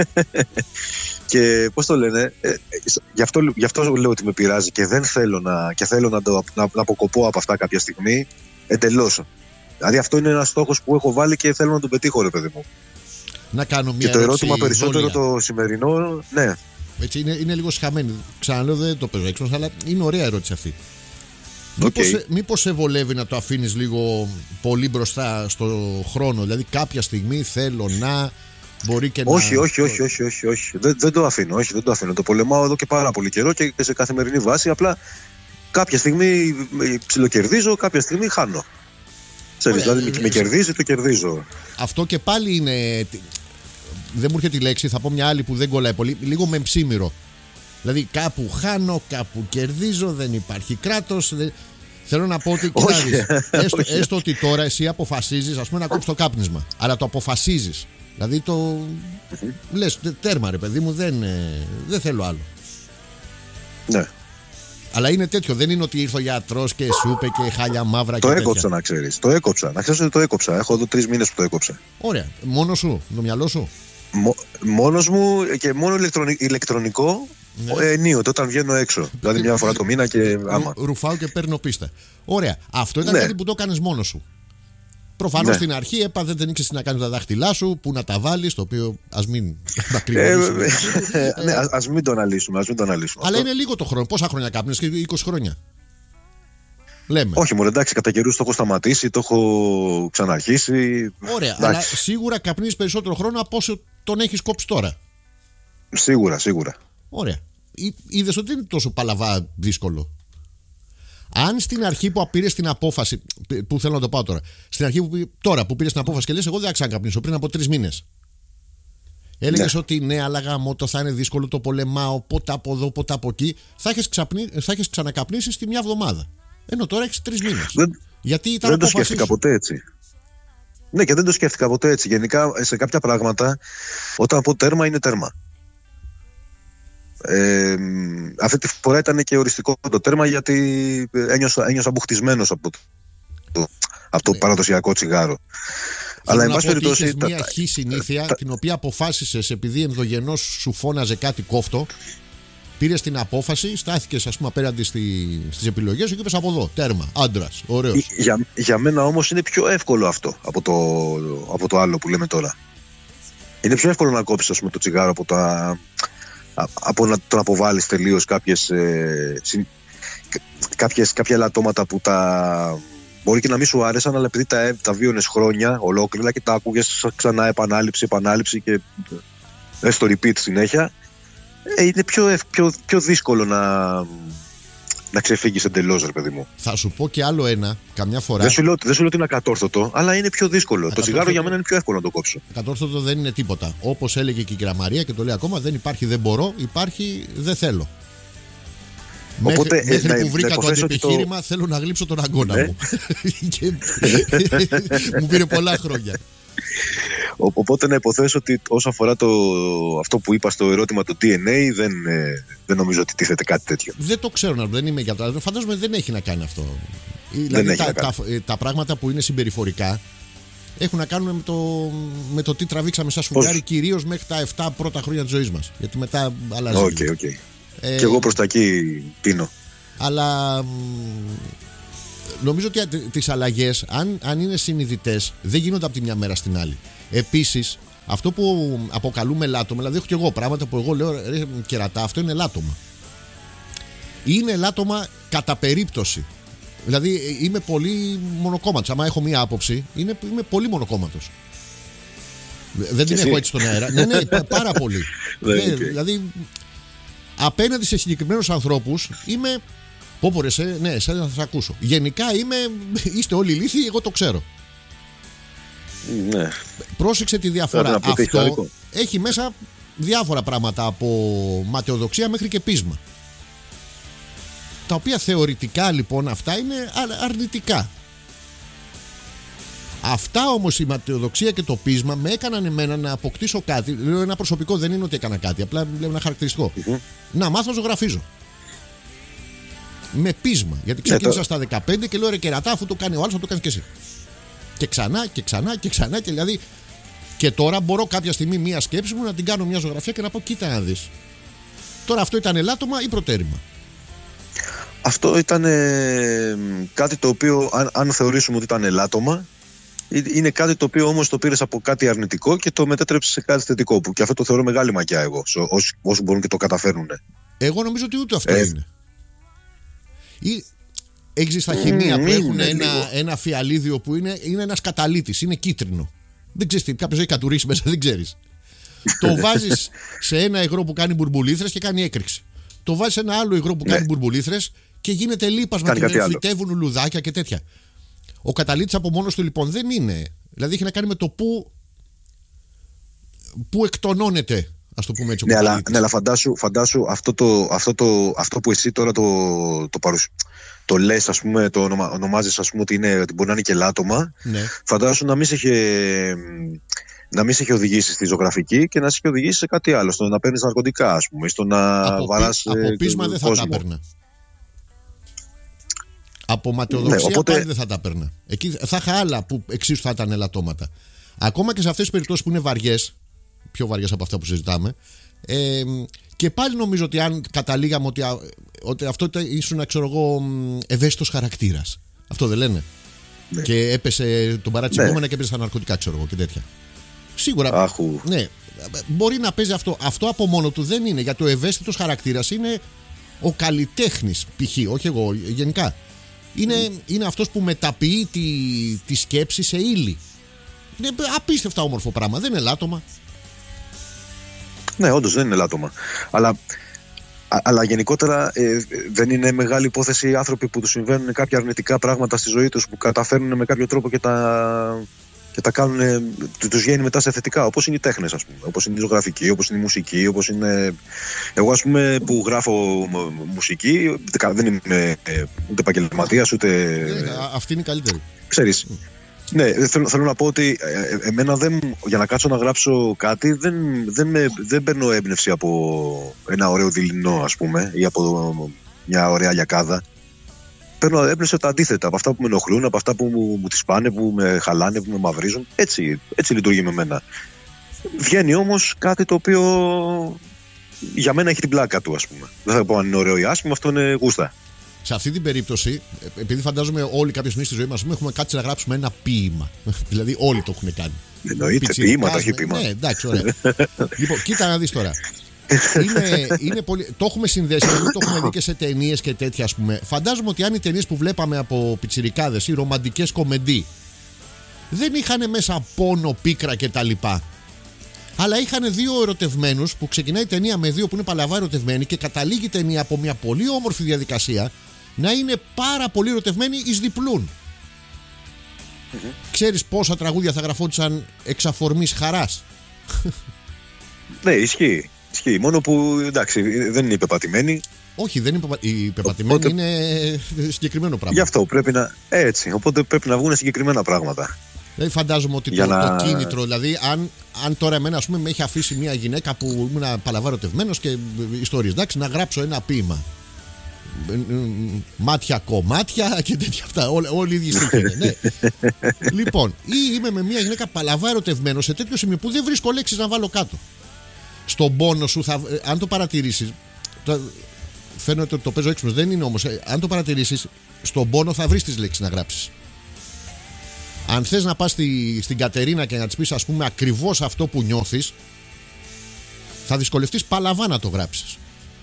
Και πώς το λένε, ε, γι, αυτό, γι' αυτό λέω ότι με πειράζει και δεν θέλω να, και θέλω να, το, να, να αποκοπώ από αυτά κάποια στιγμή εντελώς. Δηλαδή αυτό είναι ένας στόχος που έχω βάλει και θέλω να τον πετύχω ρε παιδί μου. Να κάνω μια και το ερώτημα περισσότερο δόλια. Το σημερινό, ναι. Έτσι είναι, είναι λίγο σχαμένη. Ξαναλέω δεν το παίζω έξω, αλλά είναι ωραία ερώτηση αυτή. Okay. Μήπως, σε, μήπως σε βολεύει να το αφήνεις λίγο πολύ μπροστά στο χρόνο? Δηλαδή κάποια στιγμή θέλω να μπορεί και όχι, να... Όχι, όχι, όχι, όχι, όχι. Δεν, δεν το αφήνω, όχι, δεν το αφήνω. Το πολεμάω εδώ και πάρα πολύ καιρό και σε καθημερινή βάση. Απλά κάποια στιγμή ψιλοκερδίζω, κάποια στιγμή χάνω. Ξέρεις, δηλαδή με, με κερδίζει, το κερδίζω. Αυτό και πάλι είναι... Δεν μου έρχεται η λέξη, θα πω μια άλλη που δεν κολλάει πολύ. Λίγο με ψήμυρο. Δηλαδή κάπου χάνω, κάπου κερδίζω, δεν υπάρχει κράτος. Δεν... Θέλω να πω ότι κοιτάξτε, έστω, έστω ότι τώρα εσύ αποφασίζεις, ας πούμε, να κόψεις το κάπνισμα. Αλλά το αποφασίζεις. Δηλαδή το. Mm-hmm. Λες τέρμα ρε παιδί μου, δεν, δεν θέλω άλλο. Ναι. Αλλά είναι τέτοιο, δεν είναι ότι ήρθε ο γιατρός και σου είπε και χάλια μαύρα το και έκοψα τέτοια. Να ξέρεις. Το έκοψα. Να ξέρεις ότι το έκοψα. Έχω εδώ τρεις μήνες που το έκοψα. Ωραία. Μόνος σου, το μυαλό σου. Μο, μόνος μου και μόνο ηλεκτρονι, ηλεκτρονικό. Ναι. Ε, ενίοτε όταν βγαίνω έξω. Δηλαδή μια φορά το μήνα και άμα. Ρου, ρουφάω και παίρνω πίστα. Ωραία. Αυτό ήταν ναι. κάτι που το έκανες μόνος σου. Προφανώς ναι. στην αρχή έπα δεν ήξερες να κάνεις τα δάχτυλά σου, που να τα βάλεις, το οποίο ας μην μακρηγορήσουμε. Ε, ε, ναι, ας μην το αναλύσουμε. Ας μην το αναλύσουμε. Αλλά αυτό. Είναι λίγο το χρόνο. Πόσα χρόνια κάπνες? Και είκοσι χρόνια. Λέμε. Όχι, μωρέ, εντάξει, κατά καιρούς το έχω σταματήσει, το έχω ξαναρχίσει. Ωραία, εντάξει. Αλλά σίγουρα καπνίζεις περισσότερο χρόνο από όσο τον έχεις κόψει τώρα. Σίγουρα, σίγουρα. Ωραία. Είδες ότι είναι τόσο παλαβά δύσκολο. Αν στην αρχή που πήρες την απόφαση. Που θέλω να το πάω τώρα. Στην αρχή που, τώρα που πήρες την απόφαση και λες, εγώ δεν θα ξανακαπνίσω πριν από τρεις μήνες. Έλεγες ναι. ότι ναι, αλλά γαμώτο, θα είναι δύσκολο, το πολεμάω, πότε από εδώ, πότε από εκεί. Θα έχεις, ξαπνί, θα έχεις ξανακαπνίσει στη μια εβδομάδα. Ενώ τώρα έχεις τρεις μήνες. Δεν, Γιατί ήταν δεν το σκέφτηκα ποτέ έτσι. Ναι, και δεν το σκέφτηκα ποτέ έτσι. Γενικά σε κάποια πράγματα, όταν πω τέρμα, είναι τέρμα. Ε, αυτή τη φορά ήταν και οριστικό το τέρμα, γιατί ένιωσα, ένιωσα μπουχτισμένος από το, το, από το παραδοσιακό τσιγάρο. Αλλά εν πάση περιπτώσει. Είχες μια χή συνήθεια τα, την οποία αποφάσισες επειδή ενδογενώς σου φώναζε κάτι κόφτο. Πήρες την απόφαση, στάθηκες ας πούμε απέναντι στη, στις επιλογές σου και είπες από εδώ, τέρμα, άντρας, ωραίος. Για, για μένα όμως είναι πιο εύκολο αυτό από το, από το άλλο που λέμε τώρα. Είναι πιο εύκολο να κόψεις ας πούμε, το τσιγάρο από, τα, από να τον αποβάλεις τελείως κάποιες, ε, συ, κάποιες, κάποια ελαττώματα που τα μπορεί και να μην σου άρεσαν, αλλά επειδή τα, τα βίωνες χρόνια ολόκληρα και τα άκουγες ξανά επανάληψη, επανάληψη και ε, στο repeat συνέχεια, Ε, είναι πιο, πιο, πιο δύσκολο να, να ξεφύγεις εντελώς, ρε παιδί μου. Θα σου πω και άλλο ένα, καμιά φορά. Δεν σου λέω, δεν σου λέω ότι είναι ακατόρθωτο, αλλά είναι πιο δύσκολο. Ακατόρθωτο... Το τσιγάρο για μένα είναι πιο εύκολο να το κόψω. Ακατόρθωτο δεν είναι τίποτα. Όπως έλεγε και η κυρία Μαρία και το λέει ακόμα, δεν υπάρχει δεν μπορώ, υπάρχει δεν θέλω. Οπότε, μέχρι μέχρι ε, που βρήκα το αντιεπιχείρημα, το... θέλω να γλύψω τον αγκώνα ναι. μου. και... μου πήρε πολλά χρόνια. Οπότε να υποθέσω ότι όσον αφορά το, αυτό που είπα στο ερώτημα του ντι εν έι, δεν, ε, δεν νομίζω ότι τίθεται κάτι τέτοιο. Δεν το ξέρω, δεν είμαι για το. Φαντάζομαι δεν έχει να κάνει αυτό. Δεν δηλαδή έχει τα, να κάνει. Τα, τα πράγματα που είναι συμπεριφορικά έχουν να κάνουν με το, με το τι τραβήξαμε σαν σφουγγάρι, κυρίως μέχρι τα επτά πρώτα χρόνια της ζωής μας. Γιατί μετά αλλάζει. Okay, okay. Ε, και εγώ προς τα εκεί πίνω. Αλλά νομίζω ότι τις αλλαγές, αν, αν είναι συνειδητές, δεν γίνονται από τη μια μέρα στην άλλη. Επίσης, αυτό που αποκαλούμε ελάττωμα, δηλαδή έχω και εγώ πράγματα που εγώ λέω ρε, κερατά, αυτό είναι ελάττωμα. Είναι ελάττωμα κατά περίπτωση. Δηλαδή είμαι πολύ μονοκόμματος. Άμα έχω μία άποψη, είναι, είμαι πολύ μονοκόμματος. Δεν την έχω έτσι στον αέρα. Ναι, ναι, πάρα πολύ. ναι, δηλαδή, απέναντι σε συγκεκριμένους ανθρώπους είμαι. Πω πω ρε, ναι, εσένα θα σας ακούσω. Γενικά είμαι. Είστε όλοι ηλίθιοι, εγώ το ξέρω. Ναι. Πρόσεξε τη διαφορά. Αυτό έχει μέσα διάφορα πράγματα, από ματαιοδοξία μέχρι και πείσμα. Τα οποία θεωρητικά λοιπόν αυτά είναι αρνητικά. Αυτά όμως η ματαιοδοξία και το πείσμα με έκαναν εμένα να αποκτήσω κάτι. Λέω ένα προσωπικό, δεν είναι ότι έκανα κάτι, απλά λέω ένα χαρακτηριστικό. Mm-hmm. Να μάθω να ζωγραφίζω. Με πείσμα. Γιατί ξεκίνησα yeah, στα δεκαπέντε και λέω ρε κερατά, αφού το κάνει ο άλλος, θα το κάνεις και εσύ. Και ξανά και ξανά και ξανά. Και δηλαδή. Και τώρα μπορώ κάποια στιγμή μία σκέψη μου να την κάνω μια ζωγραφία και να πω κοίτα να δεις. Τώρα αυτό ήταν ελάττωμα ή προτέρημα? Αυτό ήταν ε, κάτι το οποίο, αν, αν θεωρήσουμε ότι ήταν ελάττωμα, είναι κάτι το οποίο όμως το πήρες από κάτι αρνητικό και το μετέτρεψες σε κάτι θετικό. Που και αυτό το θεωρώ μεγάλη μακιά εγώ, όσοι, όσοι μπορούν και το καταφέρουν. Εγώ νομίζω ότι ούτε αυτό ε, είναι. Ή, έχεις στα χημεία mm, που έχουν mm, ένα, ένα φιαλίδιο που είναι, είναι ένας καταλύτης, είναι κίτρινο. Δεν ξέρεις τι, κάποιος έχει κατουρίσει μέσα, δεν ξέρεις. Το βάζεις σε ένα υγρό που κάνει μπουρμπουλήθρες και κάνει έκρηξη. Το βάζεις σε ένα άλλο υγρό που κάνει μπουρμπουλήθρες και γίνεται λίπασμα και φυτεύουν λουδάκια και τέτοια. Ο καταλύτης από μόνος του λοιπόν δεν είναι. Δηλαδή έχει να κάνει με το που, που εκτονώνεται, ας το πούμε έτσι. Ναι, αλλά, ναι, αλλά φαντάσου, φαντάσου αυτό, το, αυτό, το, αυτό που εσύ τώρα το, το, παρουσ... το λες, ας πούμε, το ονομα, ονομάζεις, ας πούμε, ότι, είναι, ότι μπορεί να είναι και ελάττωμα. Ναι. Φαντάσου να μην σε είχε, να μην σε είχε οδηγήσει στη ζωγραφική και να σε είχε οδηγήσει σε κάτι άλλο. Στο να παίρνεις ναρκωτικά, ας πούμε, στο να από βαράς. Από πείσμα δεν θα τα παίρνα. Από ματαιοδοξία ναι, οπότε... πάλι δεν θα τα παίρνα. Εκεί θα είχα άλλα που εξίσου θα ήταν ελαττώματα. Ακόμα και σε αυτές τις περιπτώσεις που είναι βαριές, πιο βαριές από αυτά που συζητάμε, ε, και πάλι νομίζω ότι αν καταλήγαμε ότι, ότι αυτό ήσουν, ξέρω εγώ, ευαίσθητος χαρακτήρας. Αυτό δεν λένε. Ναι. Και έπεσε τον παρατσιγόμενα ναι. και έπεσε στα ναρκωτικά, ξέρω εγώ, και τέτοια. Σίγουρα. Άχου. Ναι, μπορεί να παίζει αυτό. Αυτό από μόνο του δεν είναι. Γιατί ο ευαίσθητος χαρακτήρας είναι ο καλλιτέχνης, π.χ. Όχι εγώ, γενικά. Είναι, mm. είναι αυτός που μεταποιεί τη, τη σκέψη σε ύλη. Είναι απίστευτα όμορφο πράγμα. Δεν είναι ελάττωμα. Ναι, όντως δεν είναι ελάττωμα. Αλλά, α, αλλά γενικότερα ε, δεν είναι μεγάλη υπόθεση οι άνθρωποι που τους συμβαίνουν κάποια αρνητικά πράγματα στη ζωή τους, που καταφέρνουν με κάποιο τρόπο και τα, και τα κάνουν, τους βγαίνει μετά σε θετικά. Όπως είναι οι τέχνες, ας πούμε. Όπως είναι η ζωγραφική, όπως είναι η μουσική, όπως είναι. Εγώ, ας πούμε, που γράφω μουσική, δεν είμαι ούτε επαγγελματίας, ούτε. Ε, αυτή είναι η καλύτερη. Ξέρεις. Ναι, θέλω, θέλω να πω ότι ε, εμένα δεν, για να κάτσω να γράψω κάτι δεν, δεν, με, δεν παίρνω έμπνευση από ένα ωραίο δειλινό, ας πούμε, ή από μια ωραία λιακάδα. Παίρνω έμπνευση τα αντίθετα, από αυτά που με ενοχλούν, από αυτά που μου, μου τις πάνε, που με χαλάνε, που με μαυρίζουν. Έτσι, έτσι λειτουργεί με μένα. Βγαίνει όμως κάτι το οποίο για μένα έχει την πλάκα του, ας πούμε. Δεν θα πω αν είναι ωραίο ή άσχημο, αυτό είναι γούστα. Σε αυτή την περίπτωση, επειδή φαντάζομαι όλοι κάποια στιγμή στη ζωή μας έχουμε κάτσει να γράψουμε ένα ποίημα. Δηλαδή όλοι το έχουν κάνει. Εννοείται, ποίημα, ταχύποιημα. Ναι, εντάξει, ωραία. Λοιπόν, κοίτα να δεις τώρα. Είναι, είναι πολύ... Το έχουμε συνδέσει, το έχουμε δει και σε ταινίες και τέτοια, ας πούμε. Φαντάζομαι ότι αν οι ταινίες που βλέπαμε από πιτσιρικάδες ή ρομαντικές κομεντί δεν είχαν μέσα πόνο, πίκρα κτλ. Αλλά είχαν δύο ερωτευμένους που ξεκινάει η ταινία με δύο που είναι παλαβά ερωτευμένοι και καταλήγει η ταινία από μια πολύ όμορφη διαδικασία να είναι πάρα πολύ ερωτευμένοι εις διπλούν. Mm-hmm. Ξέρεις πόσα τραγούδια θα γραφόντουσαν εξ αφορμής χαράς? Ναι, ισχύει. Ισχύει. Μόνο που εντάξει, δεν είναι υπεπατημένοι. Όχι, δεν είναι υπεπα... η πεπατημένη, οπότε... είναι συγκεκριμένο πράγμα. Γι' αυτό πρέπει να. Έτσι. Οπότε πρέπει να βγουν συγκεκριμένα πράγματα. Δηλαδή φαντάζομαι ότι το, να... το κίνητρο, δηλαδή αν, αν τώρα εμένα, ας πούμε, με έχει αφήσει μια γυναίκα που ήμουν παλαβάρωτευμένος και ιστορίες, εντάξει, να γράψω ένα ποίημα. Μάτια κομμάτια και τέτοια αυτά. Όλοι, όλοι οι ίδιοι στοιχεία. Ναι. Λοιπόν, ή είμαι με μια γυναίκα παλαβάρωτευμένος σε τέτοιο σημείο που δεν βρίσκω λέξεις να βάλω κάτω. Στον πόνο σου, θα, αν το παρατηρήσεις, θα, φαίνεται ότι το παίζω έξυπνος. Δεν είναι όμως. Ε, αν το παρατηρήσεις, στον πόνο θα βρεις τις λέξεις να γράψεις. Αν θες να πας στη, στην Κατερίνα και να της πεις, ας πούμε, ακριβώς αυτό που νιώθεις, θα δυσκολευτείς παλαβά να το γράψεις.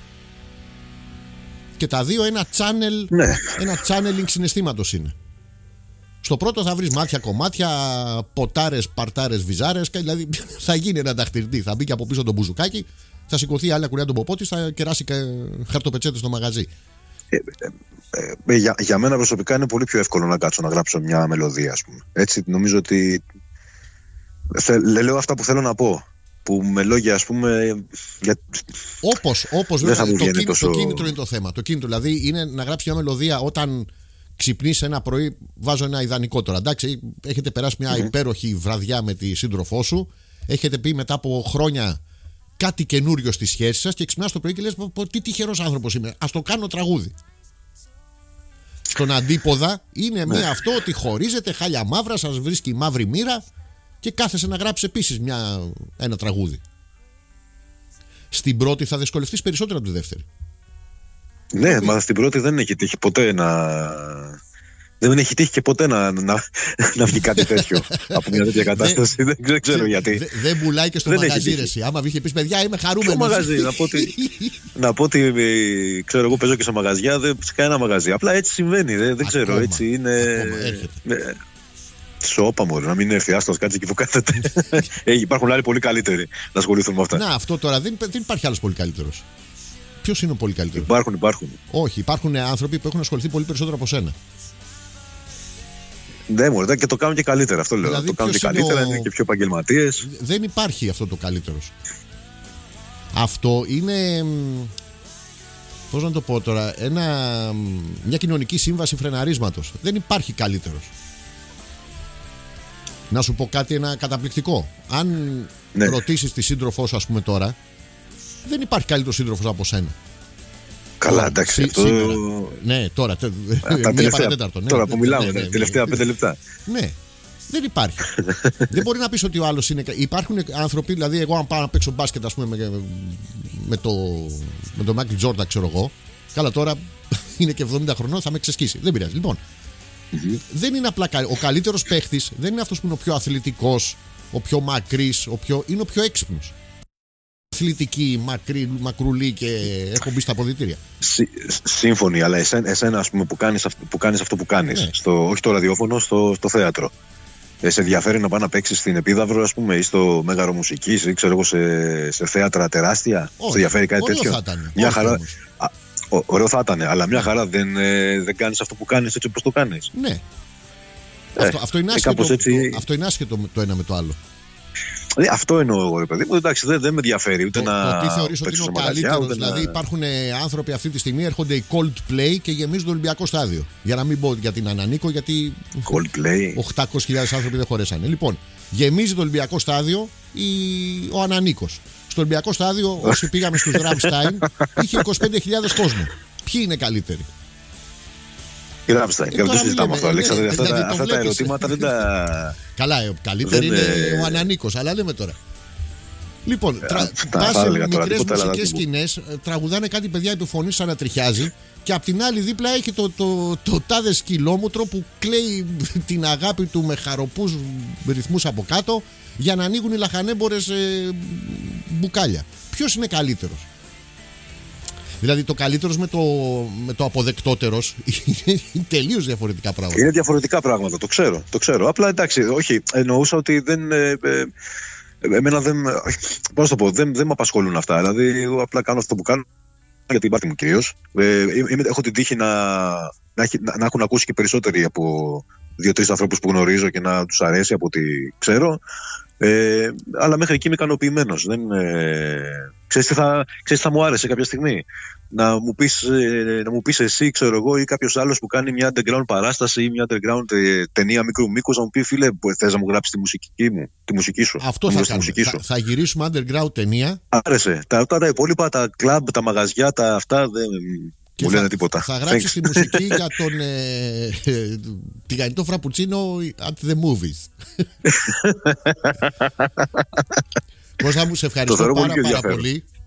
Και τα δύο ένα channel, ναι. ένα channeling συναισθήματος είναι. Στο πρώτο θα βρεις μάτια, κομμάτια, ποτάρες, παρτάρες, βυζάρες. Δηλαδή θα γίνει ένα δαχτυλιτή. Θα μπει και από πίσω το μπουζουκάκι, θα σηκωθεί η άλλη ακουριά τον ποπό της, θα κεράσει χαρτοπετσέτες στο μαγαζί. Ε, ε, ε, για, για μένα προσωπικά είναι πολύ πιο εύκολο να κάτσω να γράψω μια μελωδία, ας πούμε. Έτσι, νομίζω ότι θε, λέω αυτά που θέλω να πω. Που με λόγια, ας πούμε. Για... Όπως, όπως βέβαια, το, κίνητρο, τόσο... το κίνητρο είναι το θέμα. Το κίνητρο δηλαδή είναι να γράψει μια μελωδία όταν ξυπνείς ένα πρωί. Βάζω ένα ιδανικό τώρα. Εντάξει, έχετε περάσει μια mm-hmm. υπέροχη βραδιά με τη σύντροφό σου. Έχετε πει μετά από χρόνια κάτι καινούριο στη σχέση σας και ξυπνάς το πρωί και λες: τι τυχερός άνθρωπος είμαι. Ας το κάνω τραγούδι. Στον αντίποδα είναι μία αυτό ότι χωρίζετε, χάλια μαύρα, σας βρίσκει η μαύρη μοίρα και κάθεσαι να γράψεις επίσης μια, ένα τραγούδι. Στην πρώτη θα δυσκολευτείς περισσότερο από τη δεύτερη. Ναι, okay. Μα στην πρώτη δεν έχει τύχει ποτέ να. Δεν έχει τύχει και ποτέ να, να, να βγει κάτι τέτοιο από μια τέτοια κατάσταση. δεν, δεν ξέρω γιατί. Δεν δε πουλάει και στο δεν μαγαζί, ρε εσύ. Άμα βγήκε πει, παιδιά, είμαι χαρούμενος. Στο μαγαζί, να πω ότι. να πω ότι ξέρω, εγώ παίζω και σε μαγαζιά, δεν σε κανένα μαγαζί. Απλά έτσι συμβαίνει. Δεν, δεν ξέρω. Ακόμα, έτσι είναι. Σώπα μου, να μην έρθει άστος, κάτσε εκεί που κάθεται. ε, υπάρχουν άλλοι πολύ καλύτεροι να ασχοληθούν με αυτά. Να, αυτό τώρα δεν, δεν υπάρχει άλλος πολύ καλύτερος. Ποιος είναι ο πολύ καλύτερος? Υπάρχουν, υπάρχουν. Όχι, υπάρχουν άνθρωποι που έχουν ασχοληθεί πολύ περισσότερο από σένα. Ναι, μωρέ, και το κάνουν και καλύτερα. Αυτό λέω. Δηλαδή, το κάνουν και καλύτερα, είναι, ο... είναι και πιο επαγγελματίες. Δεν υπάρχει αυτό το καλύτερος. Αυτό είναι. Πώς να το πω τώρα, ένα, μια κοινωνική σύμβαση φρεναρίσματος. Δεν υπάρχει καλύτερος. Να σου πω κάτι ένα καταπληκτικό. Αν ναι. ρωτήσεις τη σύντροφό σου, ας πούμε τώρα, δεν υπάρχει καλύτερο σύντροφος από σένα. Καλά, εντάξει. Σί, αυτό... Ναι, τώρα. Τε... Τα τελευταία, ναι, τώρα που ναι, μιλάμε, ναι, ναι, ναι, τελευταία ναι, πέντε λεπτά. Ναι, δεν υπάρχει. Δεν μπορεί να πεις ότι ο άλλος είναι. Υπάρχουν άνθρωποι, δηλαδή, εγώ αν πάω να παίξω μπάσκετ, ας πούμε, με, με το, με το Μάικλ Τζόρνταν, ξέρω εγώ. Καλά, τώρα είναι και εβδομήντα χρονών, θα με ξεσκίσει. Δεν πειράζει. Λοιπόν, mm-hmm. δεν είναι απλά. Ο καλύτερος παίχτης δεν είναι αυτός που είναι ο πιο αθλητικός, ο πιο μακρύς, ο πιο... είναι ο πιο έξυπνος. Αθλητική, μακρύ, μακρουλή και έχω μπει στα αποδυτήρια. Συ, σύμφωνοι, αλλά εσένα, εσένα ας πούμε, που κάνεις αυτό που κάνεις, αυτό που κάνεις ναι. στο, όχι στο ραδιόφωνο, στο, στο θέατρο. Ε, σε ενδιαφέρει να πάει να παίξεις στην Επίδαυρο, ας πούμε, ή στο Μέγαρο Μουσικής, ή ξέρω εγώ, σε, σε θέατρα τεράστια? Όχι, σε ενδιαφέρει κάτι τέτοιο? Θα ήταν. Μια χαρά. Α, ο, ωραίο θα ήταν, αλλά μια χαρά δεν, ε, δεν κάνεις αυτό που κάνεις έτσι όπως το κάνεις. Ναι. Ε, αυτό, αυτό, είναι άσχετο, έτσι... το, αυτό είναι άσχετο το ένα με το άλλο. Δηλαδή, αυτό εννοώ εγώ, ρε παιδί μου. Εντάξει, δεν, δεν με ενδιαφέρει ούτε το, να. Το τι θεωρείς ότι είναι ο καλύτερος. Δηλαδή, να... υπάρχουν ε, άνθρωποι αυτή τη στιγμή, έρχονται οι Coldplay και γεμίζουν το Ολυμπιακό στάδιο. Για να μην πω για την ανανίκω, γιατί. Coldplay. οκτακόσιες χιλιάδες άνθρωποι δεν χωρέσανε. Λοιπόν, γεμίζει το Ολυμπιακό στάδιο η... ο ανανίκος. Στο Ολυμπιακό στάδιο, όσοι πήγαμε στους Rammstein, είχε είκοσι πέντε χιλιάδες κόσμο. Ποιοι είναι καλύτεροι? Η Rammstein. Και δεν συζητάμε αυτό, Αλέξανδρε. Αυτά, δηλαδή, αυτά τα ερωτήματα δεν τα. Καλά, καλύτερη είναι ο Ανανίκος, αλλά λέμε τώρα. Λοιπόν, πας σε μικρές μουσικές σκηνές, τραγουδάνε κάτι παιδιά επιφωνή σαν να τριχιάζει, και απ' την άλλη δίπλα έχει το, το, το, το τάδε σκυλόμουτρο που κλαίει την αγάπη του με χαροπούς ρυθμούς από κάτω για να ανοίγουν οι λαχανέμπορες ε, μπουκάλια. Ποιος είναι καλύτερος? Δηλαδή το καλύτερος με το, με το αποδεκτότερος είναι τελείως διαφορετικά πράγματα. Είναι διαφορετικά πράγματα, το ξέρω, το ξέρω. Απλά εντάξει, όχι, εννοούσα ότι δεν... Ε, ε, εμένα δεν... Πώς το πω, δεν, δεν με απασχολούν αυτά. Δηλαδή εγώ απλά κάνω αυτό που κάνω για την πάρτι μου κυρίως. Ε, έχω την τύχη να, να, να, να έχουν ακούσει και περισσότεροι από δύο-τρεις ανθρώπους που γνωρίζω και να τους αρέσει από ό,τι ξέρω. Ε, αλλά μέχρι εκεί είμαι ικανοποιημένος. Δεν, ε, ξέρεις τι θα, ξέρεις τι θα μου άρεσε κάποια στιγμή? Να μου πεις, ε, να μου πεις εσύ, ξέρω εγώ, ή κάποιος άλλος που κάνει μια underground παράσταση ή μια underground ε, ταινία μικρού μήκους, να μου πει, φίλε, θες να μου γράψεις τη μουσική μου, τη μουσική σου? Αυτό θα κάνουμε. Θα, θα γυρίσουμε underground ταινία. Άρεσε. Τα, τα, τα υπόλοιπα, τα κλαμπ, τα μαγαζιά, τα αυτά δεν και μου θα, λένε τίποτα. Θα γράψεις τη μουσική για τον ε, ε, τηγανιτό φραπουτσίνο at the movies. Πώς θα μου σε ευχαριστώ πάρα, πάρα πολύ.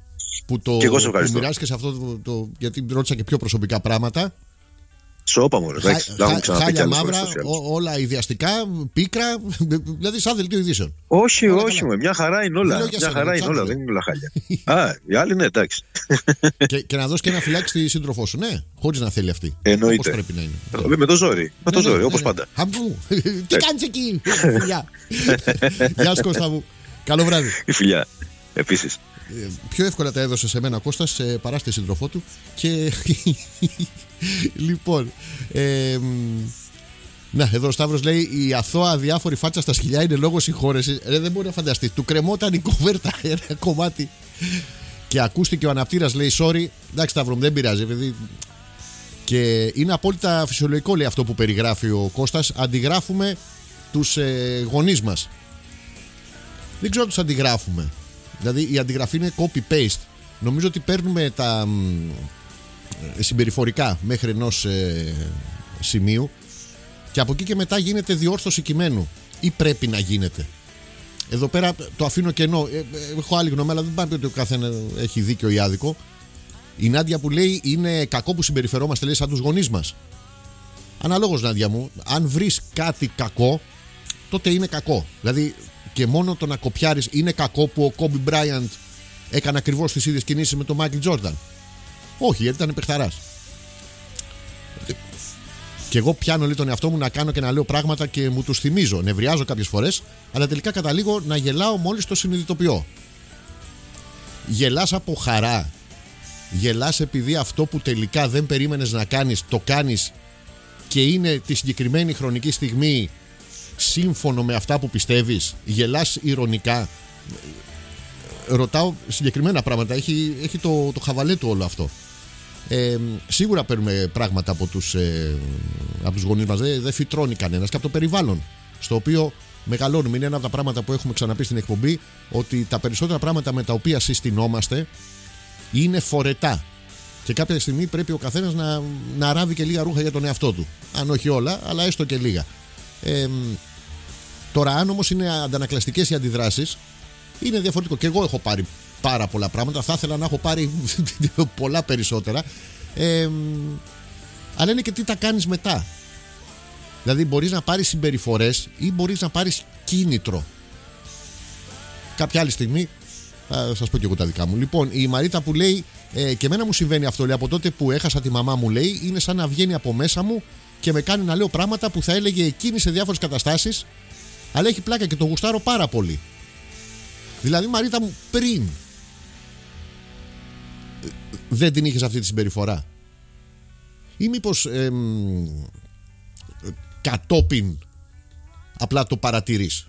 που το μοιράστηκε σε αυτό το, το. Γιατί ρώτησα και πιο προσωπικά πράγματα. Σώπα μου, ρε. Χάλια μαύρα, ό, όλα ιδιαστικά, πίκρα, δηλαδή σαν δελτίο ειδήσεων. Όχι, όλα όχι, με, μια χαρά είναι όλα. Μια σένα, χαρά είναι όλα, δεν είναι όλα χάλια. Α, οι άλλοι ναι, εντάξει. Και, και να δώσει και ένα φυλάκι στη σύντροφό σου, ναι, χωρίς να θέλει αυτή. Εννοείται. Όπως πρέπει να είναι. Με, με το ζόρι, με το ζόρι, όπως πάντα. Τι κάνεις εκεί, φιλιά. Γεια σου Κώστα μου, καλό βράδυ. Η φιλιά, επίσης. Πιο εύκολα τα έδωσε σε μένα ο Κώστας παρά στη σύντροφό του. Και λοιπόν ε, να, εδώ ο Σταύρος λέει: η αθώα αδιάφορη φάτσα στα σκυλιά είναι λόγω συγχώρεσης. Ε, δεν μπορεί να φανταστεί. Του κρεμόταν η κουβέρτα ένα κομμάτι. Και ακούστηκε ο αναπτήρας, λέει: sorry. Εντάξει, Σταύρο μου, δεν πειράζει, παιδί. Και είναι απόλυτα φυσιολογικό, λέει, αυτό που περιγράφει ο Κώστας. Αντιγράφουμε τους ε, γονείς μας. Δεν ξέρω αν τους αντιγράφουμε. Δηλαδή η αντιγραφή είναι copy-paste. Νομίζω ότι παίρνουμε τα ε, συμπεριφορικά μέχρι ενός ε, σημείου και από εκεί και μετά γίνεται διόρθωση κειμένου. Ή πρέπει να γίνεται. Εδώ πέρα το αφήνω κενό. Ε, ε, έχω άλλη γνώμη, αλλά δεν πάει ότι ο καθένα έχει δίκιο ή άδικο. Η Νάντια που λέει: είναι κακό που συμπεριφερόμαστε, λέει, σαν τους γονείς μας. Αναλόγως, Νάντια μου, αν βρεις κάτι κακό, τότε είναι κακό. Δηλαδή, και μόνο το να κοπιάρεις, είναι κακό που ο Κόμπι Μπράιαντ έκανε ακριβώς τις ίδιες κινήσεις με τον Μάικλ Τζόρνταν. Όχι, γιατί ήταν παιχταράς. Και εγώ πιάνω λίγο τον εαυτό μου να κάνω και να λέω πράγματα και μου τους θυμίζω. Νευριάζω κάποιες φορές, αλλά τελικά καταλήγω να γελάω μόλις το συνειδητοποιώ. Γελάς από χαρά. Γελάς επειδή αυτό που τελικά δεν περίμενες να κάνεις, το κάνεις και είναι τη συγκεκριμένη χρονική στιγμή σύμφωνο με αυτά που πιστεύεις. Γελάς ηρωνικά. Ρωτάω συγκεκριμένα πράγματα. Έχει, έχει το, το χαβαλέ του όλο αυτό. Ε, σίγουρα παίρνουμε πράγματα από τους, ε, από τους γονείς μας. Δεν δε φυτρώνει κανένας. Και από το περιβάλλον στο οποίο μεγαλώνουμε. Είναι ένα από τα πράγματα που έχουμε ξαναπεί στην εκπομπή, ότι τα περισσότερα πράγματα με τα οποία συστηνόμαστε είναι φορετά. Και κάποια στιγμή πρέπει ο καθένας να, να ράβει και λίγα ρούχα για τον εαυτό του. Αν όχι όλα, αλλά έστω και λίγα. Ε, τώρα, αν όμως είναι αντανακλαστικές οι αντιδράσεις, είναι διαφορετικό. Και εγώ έχω πάρει πάρα πολλά πράγματα. Θα ήθελα να έχω πάρει πολλά περισσότερα. Ε, αλλά είναι και τι τα κάνεις μετά. Δηλαδή, μπορείς να πάρεις συμπεριφορές ή μπορείς να πάρεις κίνητρο. Κάποια άλλη στιγμή θα σας πω και εγώ τα δικά μου. Λοιπόν, η Μαρίτα που λέει: ε, και εμένα μου συμβαίνει αυτό, λέει, από τότε που έχασα τη μαμά μου, λέει, είναι σαν να βγαίνει από μέσα μου και με κάνει να λέω πράγματα που θα έλεγε εκείνη σε διάφορες καταστάσεις, αλλά έχει πλάκα και το γουστάρω πάρα πολύ. Δηλαδή, Μαρίτα μου, πριν δεν την είχες αυτή τη συμπεριφορά, ή μήπως ε, κατόπιν απλά το παρατηρείς?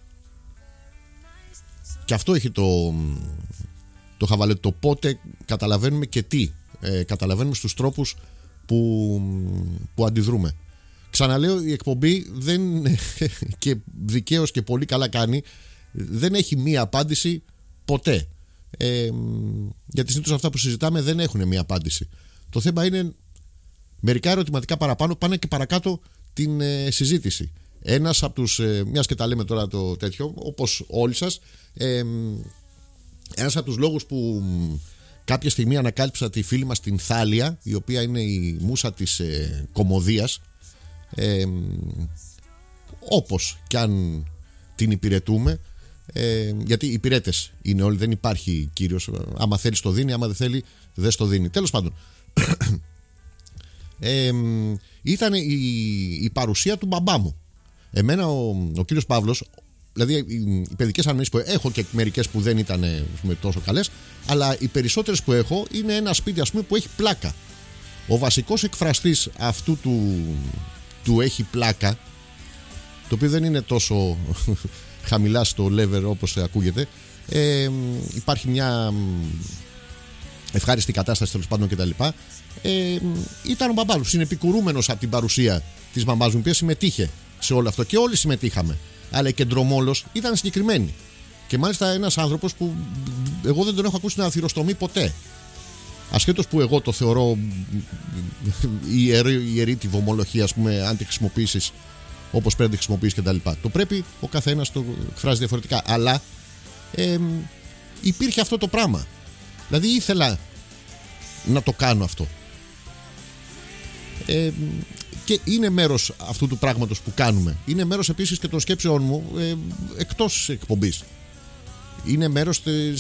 Και αυτό έχει το, το χαβαλέ, το πότε καταλαβαίνουμε και τι ε, καταλαβαίνουμε στους τρόπους που, που αντιδρούμε. Ξαναλέω, η εκπομπή δεν, και δικαίως και πολύ καλά κάνει, δεν έχει μία απάντηση ποτέ. Ε, γιατί συνήθως αυτά που συζητάμε δεν έχουν μία απάντηση. Το θέμα είναι μερικά ερωτηματικά παραπάνω πάνε και παρακάτω την ε, συζήτηση. Ένας από τους, ε, μιας και τα λέμε τώρα το τέτοιο, όπως όλοι σας, ε, ένας από τους λόγους που κάποια στιγμή ανακάλυψα τη φίλη μας την Θάλια, η οποία είναι η μούσα της ε, κωμωδίας, ε, όπως κι αν την υπηρετούμε, ε, γιατί οι υπηρέτες είναι όλοι, δεν υπάρχει κύριος. Άμα θέλει το δίνει, άμα δεν θέλει δεν στο δίνει. Τέλος πάντων, ε, ήταν η, η παρουσία του μπαμπά μου. Εμένα ο, ο κύριος Παύλος, δηλαδή οι παιδικές αναμνήσεις που έχω και μερικές που δεν ήταν πούμε, τόσο καλές, αλλά οι περισσότερες που έχω είναι ένα σπίτι, ας πούμε, που έχει πλάκα. Ο βασικός εκφραστής αυτού του, του έχει πλάκα, το οποίο δεν είναι τόσο χαμηλά στο level όπως ακούγεται, ε, υπάρχει μια ευχάριστη κατάσταση τέλος πάντων κτλ. Ε, ήταν ο μπαμπάς, είναι επικουρούμενος από την παρουσία της μαμάς μου, η οποία συμμετείχε σε όλο αυτό και όλοι συμμετείχαμε. Αλλά η κεντρομόλος ήταν συγκεκριμένη. Και μάλιστα ένας άνθρωπος που εγώ δεν τον έχω ακούσει να θυροστομεί ποτέ. Ασχέτως που εγώ το θεωρώ ιερή, ιερή τη βομολογία, ας πούμε, αν τη χρησιμοποιήσεις όπως πρέπει να τη χρησιμοποιήσεις κτλ. Το πρέπει ο καθένας το εκφράζει διαφορετικά. Αλλά ε, υπήρχε αυτό το πράγμα. Δηλαδή ήθελα να το κάνω αυτό. Ε, και είναι μέρος αυτού του πράγματος που κάνουμε. Είναι μέρος επίσης και των σκέψεών μου ε, εκτός εκπομπής. Είναι μέρος